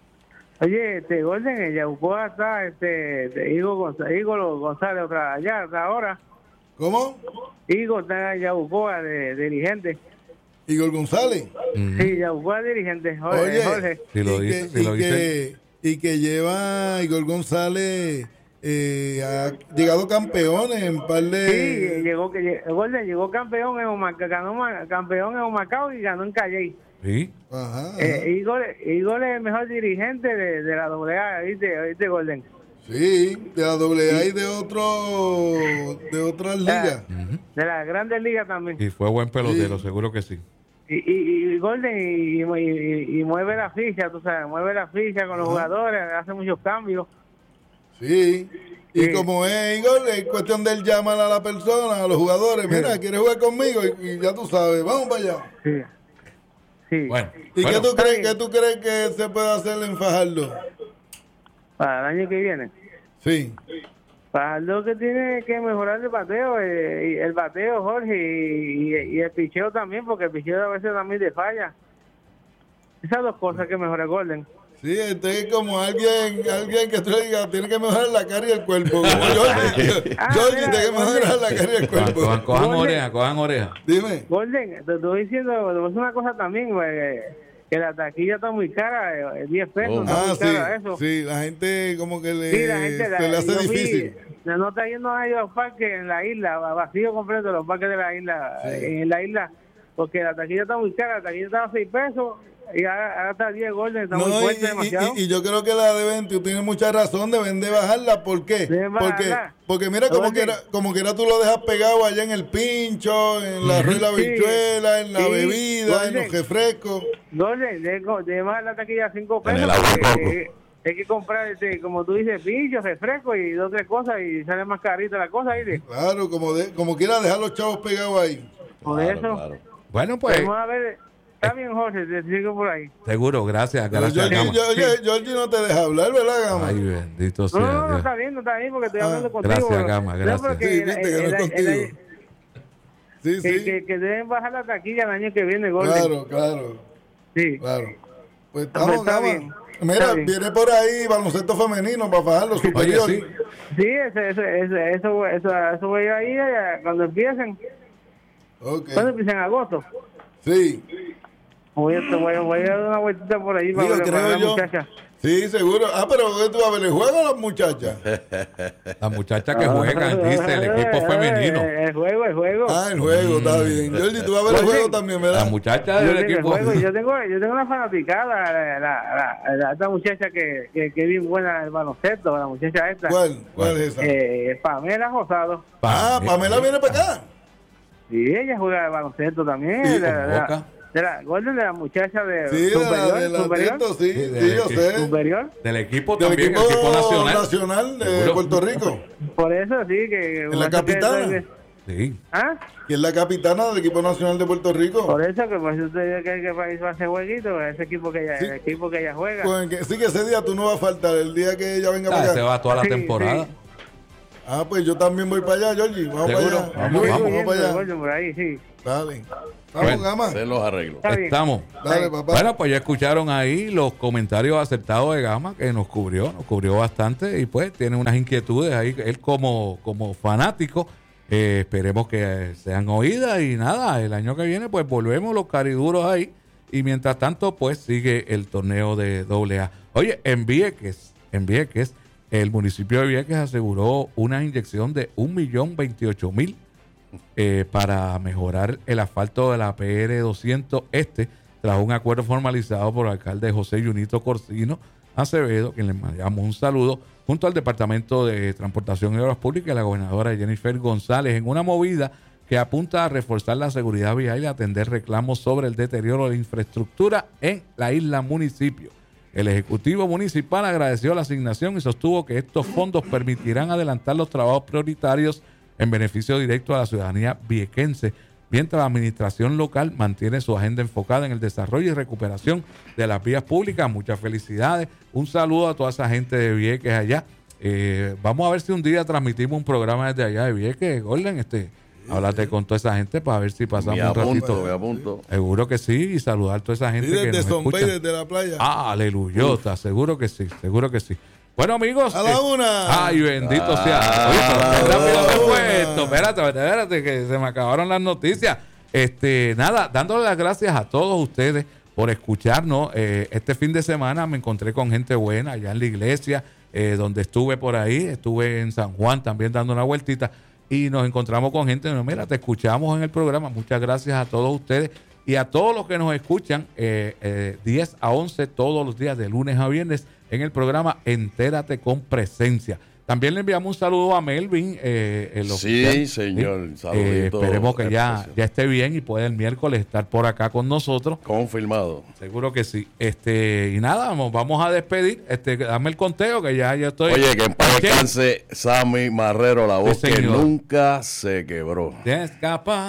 S5: Oye, este Golden, en Yabucoa está este, este Igor González, Igor González otra allá, hasta ahora.
S2: ¿Cómo?
S5: Igor está en Yabucoa de, de dirigente.
S2: Igor González.
S5: Sí, Yabucoa dirigente, Jorge.
S2: Oye,
S5: Jorge.
S1: Si lo
S2: y,
S1: dice-
S2: que,
S1: si lo
S2: y,
S1: dice-
S2: que, y que lleva Igor González, eh, ha llegado campeones en par de...
S5: Sí, llegó que lle- Golden llegó campeón en Humacao, ganó ma- campeón en Humacao y ganó en Calley.
S1: Sí.
S2: Ajá, ajá.
S5: Eh, Igor, Igor es el mejor dirigente de, de la doble A, ¿viste? ¿Viste, Golden?
S2: Sí, de la doble A y de otro, de otras ligas.
S1: Ujú.
S5: De las grandes ligas también.
S1: Y fue buen pelotero, seguro que sí.
S5: Y, y, y Golden y, y, y- y mueve la ficha, tú sabes, mueve la ficha con los jugadores, hace muchos cambios.
S2: Sí. Y
S5: Sí.
S2: como es Igor, es cuestión de él llamar a la persona, a los jugadores. Mira, ¿quieres jugar conmigo? Y, y ya tú sabes, vamos para allá.
S5: Sí. Sí.
S1: Bueno,
S2: ¿Y
S1: bueno,
S2: qué, tú crees,
S5: bien.
S2: qué tú crees que se puede hacer en Fajardo?
S5: Para el año que viene.
S2: Sí.
S5: Fajardo que tiene que mejorar el bateo, eh, y el bateo, Jorge, y, y- y el picheo también, porque el picheo a veces también le falla. Esas dos cosas que mejora Golden.
S2: Sí, este es como alguien, alguien que tú le digas, tiene que mejorar la cara y el cuerpo. Como Jorge,
S5: Ah,
S2: Jorge
S5: mira,
S2: tiene que mejorar la cara y el
S1: cojan,
S2: cuerpo.
S1: cojan, cojan
S5: Golden.
S1: oreja, cojan oreja.
S2: Dime.
S5: Golden, te estoy diciendo, te voy a decir una cosa también, güey, eh, que la taquilla está muy cara, eh, diez pesos,
S3: Oh.
S5: está
S2: Ah,
S5: muy cara
S2: sí,
S5: eso.
S2: sí, la gente como que le,
S5: Sí, la gente la-
S2: se le hace
S5: yo fui-
S2: difícil.
S5: no está yendo a los parques en la isla, va- vacío completo los parques de la isla,
S2: Sí.
S5: en la isla, porque la taquilla está muy cara, la taquilla estaba a seis pesos y ahora, ahora está diez Golden, está muy
S2: No, y,
S5: fuerte
S2: y-
S5: demasiado.
S2: y- y yo creo que la deben, tú tienes mucha razón, deben de bajarla. ¿Por qué?
S5: Deben
S2: Porque,
S5: bajarla.
S2: porque mira, como
S5: Oye.
S2: quiera, como quiera tú lo dejas pegado allá en el pincho, en la rueda
S5: Sí.
S2: bichuela, en la
S5: Sí.
S2: bebida, en los
S5: Golden.
S2: refrescos.
S5: Golden, de, de más la taquilla a cinco
S3: En
S5: pesos,
S3: el agua de
S5: porque,
S3: coco.
S5: eh, hay que comprar, este, como tú dices, pinchos, refrescos y dos o tres cosas y sale más carita la cosa, ¿viste?
S2: Claro, como, de, como quiera dejar los chavos pegados ahí.
S5: Por
S3: Claro,
S5: eso,
S3: claro.
S1: Bueno, pues,
S5: vamos a ver, está bien, Jorge, te sigo por ahí.
S1: seguro, gracias,
S2: Pero
S1: gracias,
S2: Georgie,
S1: Gama.
S2: yo- oye, Georgie no te deja hablar, ¿verdad, Gama?
S1: Ay, bendito sea
S5: No, no, no,
S1: Dios.
S5: está bien, no está bien porque estoy
S2: Ah,
S5: hablando contigo.
S1: gracias,
S5: pero-
S1: Gama,
S5: no,
S1: gracias.
S5: porque
S2: Sí,
S5: el-
S2: viste que no
S5: el-
S2: es
S5: el-
S2: contigo.
S5: el-
S2: Sí,
S5: que,
S2: sí.
S5: que, que deben bajar la taquilla el año que viene, Golden.
S2: Claro, claro,
S5: Sí.
S2: claro. Pues
S5: Ah, pues
S2: estamos,
S5: está
S2: Gama.
S5: bien,
S2: Mira,
S5: está bien.
S2: viene por ahí baloncesto femenino para bajarlo superior.
S1: Oye, sí.
S5: Sí, eso, eso, eso, eso, eso, eso voy a ir eh, cuando empiecen.
S2: Ok.
S5: Cuando empiecen en agosto.
S2: Sí.
S5: Voy a, voy, a, voy a dar una vueltita por ahí para
S2: Digo,
S5: ver para
S2: creo
S5: la
S2: yo.
S5: muchacha.
S2: Sí, seguro. Ah, pero ¿qué tú vas a ver el juego o las muchachas?
S1: Las muchachas que juegan, dice el equipo femenino.
S5: El juego, el juego.
S2: Ah, el juego, está bien. Jordi, tú vas a ver el juego también, ¿verdad?
S1: Las muchachas
S5: Yo
S1: del
S5: tengo, el
S1: equipo.
S5: juego, yo tengo, yo tengo una fanaticada, la, la, la, la- esta muchacha que, que, que es bien buena en el baloncesto, la muchacha esta.
S2: ¿Cuál? ¿Cuál es esa?
S5: Eh, Pamela Rosado.
S2: Ah, Pamela viene para acá.
S5: Sí, ella juega de baloncesto también.
S2: Sí,
S5: de, la-
S1: con
S5: de la-
S1: Boca.
S5: de la, Gordon, de la muchacha de
S2: Sí, de
S5: superior,
S2: la, de la
S5: superior,
S2: Atento, sí,
S1: Sí,
S2: sí,
S1: de-
S2: yo sé.
S5: superior.
S1: Del equipo
S2: Del
S1: también,
S2: equipo,
S1: el equipo nacional.
S2: nacional de
S1: Seguro.
S2: Puerto Rico.
S5: Por eso sí que...
S2: ¿En la capitana?
S1: Sí.
S5: ¿Ah?
S2: Y es la capitana del equipo nacional de Puerto Rico.
S5: Por eso que pues usted que que país va a hacer jueguito, ese equipo que ella,
S2: Sí.
S5: el equipo que ella juega.
S2: Pues que- sí, que ese día tú no vas a faltar, el día que ella venga
S1: Ah,
S2: para
S1: se
S2: acá.
S1: va toda la
S5: Sí,
S1: temporada.
S5: sí.
S2: Ah, pues yo también voy para allá, Georgie. Vamos para
S1: ¿Seguro?
S2: allá.
S1: Vamos,
S2: Luis,
S1: vamos.
S2: vamos para allá.
S5: Gordon, por ahí, sí.
S2: Dale. Vamos,
S1: Bueno,
S2: Gama.
S3: Se los arreglo.
S5: Está bien.
S1: Estamos.
S2: Dale, papá.
S1: Bueno, pues ya escucharon ahí los comentarios acertados de Gama, que nos cubrió, nos cubrió bastante y pues tiene unas inquietudes ahí, él como, como fanático, eh, esperemos que sean oídas y nada, el año que viene pues volvemos los cariduros ahí y mientras tanto pues sigue el torneo de doble A. Oye, en Vieques, en Vieques, el municipio de Vieques aseguró una inyección de un millón veintiocho mil eh, para mejorar el asfalto de la P R doscientos este, tras un acuerdo formalizado por el alcalde José Junito Corsino Acevedo, quien le mandamos un saludo, junto al Departamento de Transportación y Obras Públicas y la gobernadora Jennifer González, en una movida que apunta a reforzar la seguridad vial y atender reclamos sobre el deterioro de la infraestructura en la isla municipio. El Ejecutivo Municipal agradeció la asignación y sostuvo que estos fondos permitirán adelantar los trabajos prioritarios en beneficio directo a la ciudadanía viequense, mientras la administración local mantiene su agenda enfocada en el desarrollo y recuperación de las vías públicas. Muchas felicidades, un saludo a toda esa gente de Vieques allá. Eh, vamos a ver si un día transmitimos un programa desde allá de Vieques, Gordon, este, háblate con toda esa gente para ver si pasamos
S3: Me
S1: un
S3: apunto,
S1: ratito.
S3: me apunto.
S1: Seguro que sí, y saludar a toda esa gente
S2: Y
S1: que
S2: desde
S1: nos
S2: Zombay,
S1: escucha.
S2: desde la playa.
S1: Ah, aleluyota, seguro que sí, seguro que sí. Bueno, amigos.
S2: A la
S1: eh,
S2: una.
S1: Ay, bendito
S3: Ah,
S1: sea. Oye, pero
S2: a
S1: qué
S2: la
S1: rápido me
S2: una.
S1: fue esto. Espérate, espérate, espérate, que se me acabaron las noticias. Este, nada, dándole las gracias a todos ustedes por escucharnos. Eh, este fin de semana me encontré con gente buena allá en la iglesia, eh, donde estuve por ahí. Estuve en San Juan también dando una vueltita. Y nos encontramos con gente. Mira, te escuchamos en el programa. Muchas gracias a todos ustedes. Y a todos los que nos escuchan, eh, eh, diez a once todos los días, de lunes a viernes, en el programa Entérate con Presencia. También le enviamos un saludo a Melvin. Eh, el
S3: Sí,
S1: oficial.
S3: señor.
S1: Eh,
S3: Saludito
S1: esperemos que ya,
S3: especial.
S1: ya esté bien y pueda el miércoles estar por acá con nosotros.
S3: Confirmado.
S1: Seguro que sí. Este, y nada, vamos, vamos a despedir. Este, dame el conteo que ya yo estoy.
S3: Oye, que en paz
S1: ¿Qué?
S3: descanse Sammy Marrero, la voz
S1: Sí,
S3: que
S1: señor.
S3: nunca se quebró.
S1: Te escapa.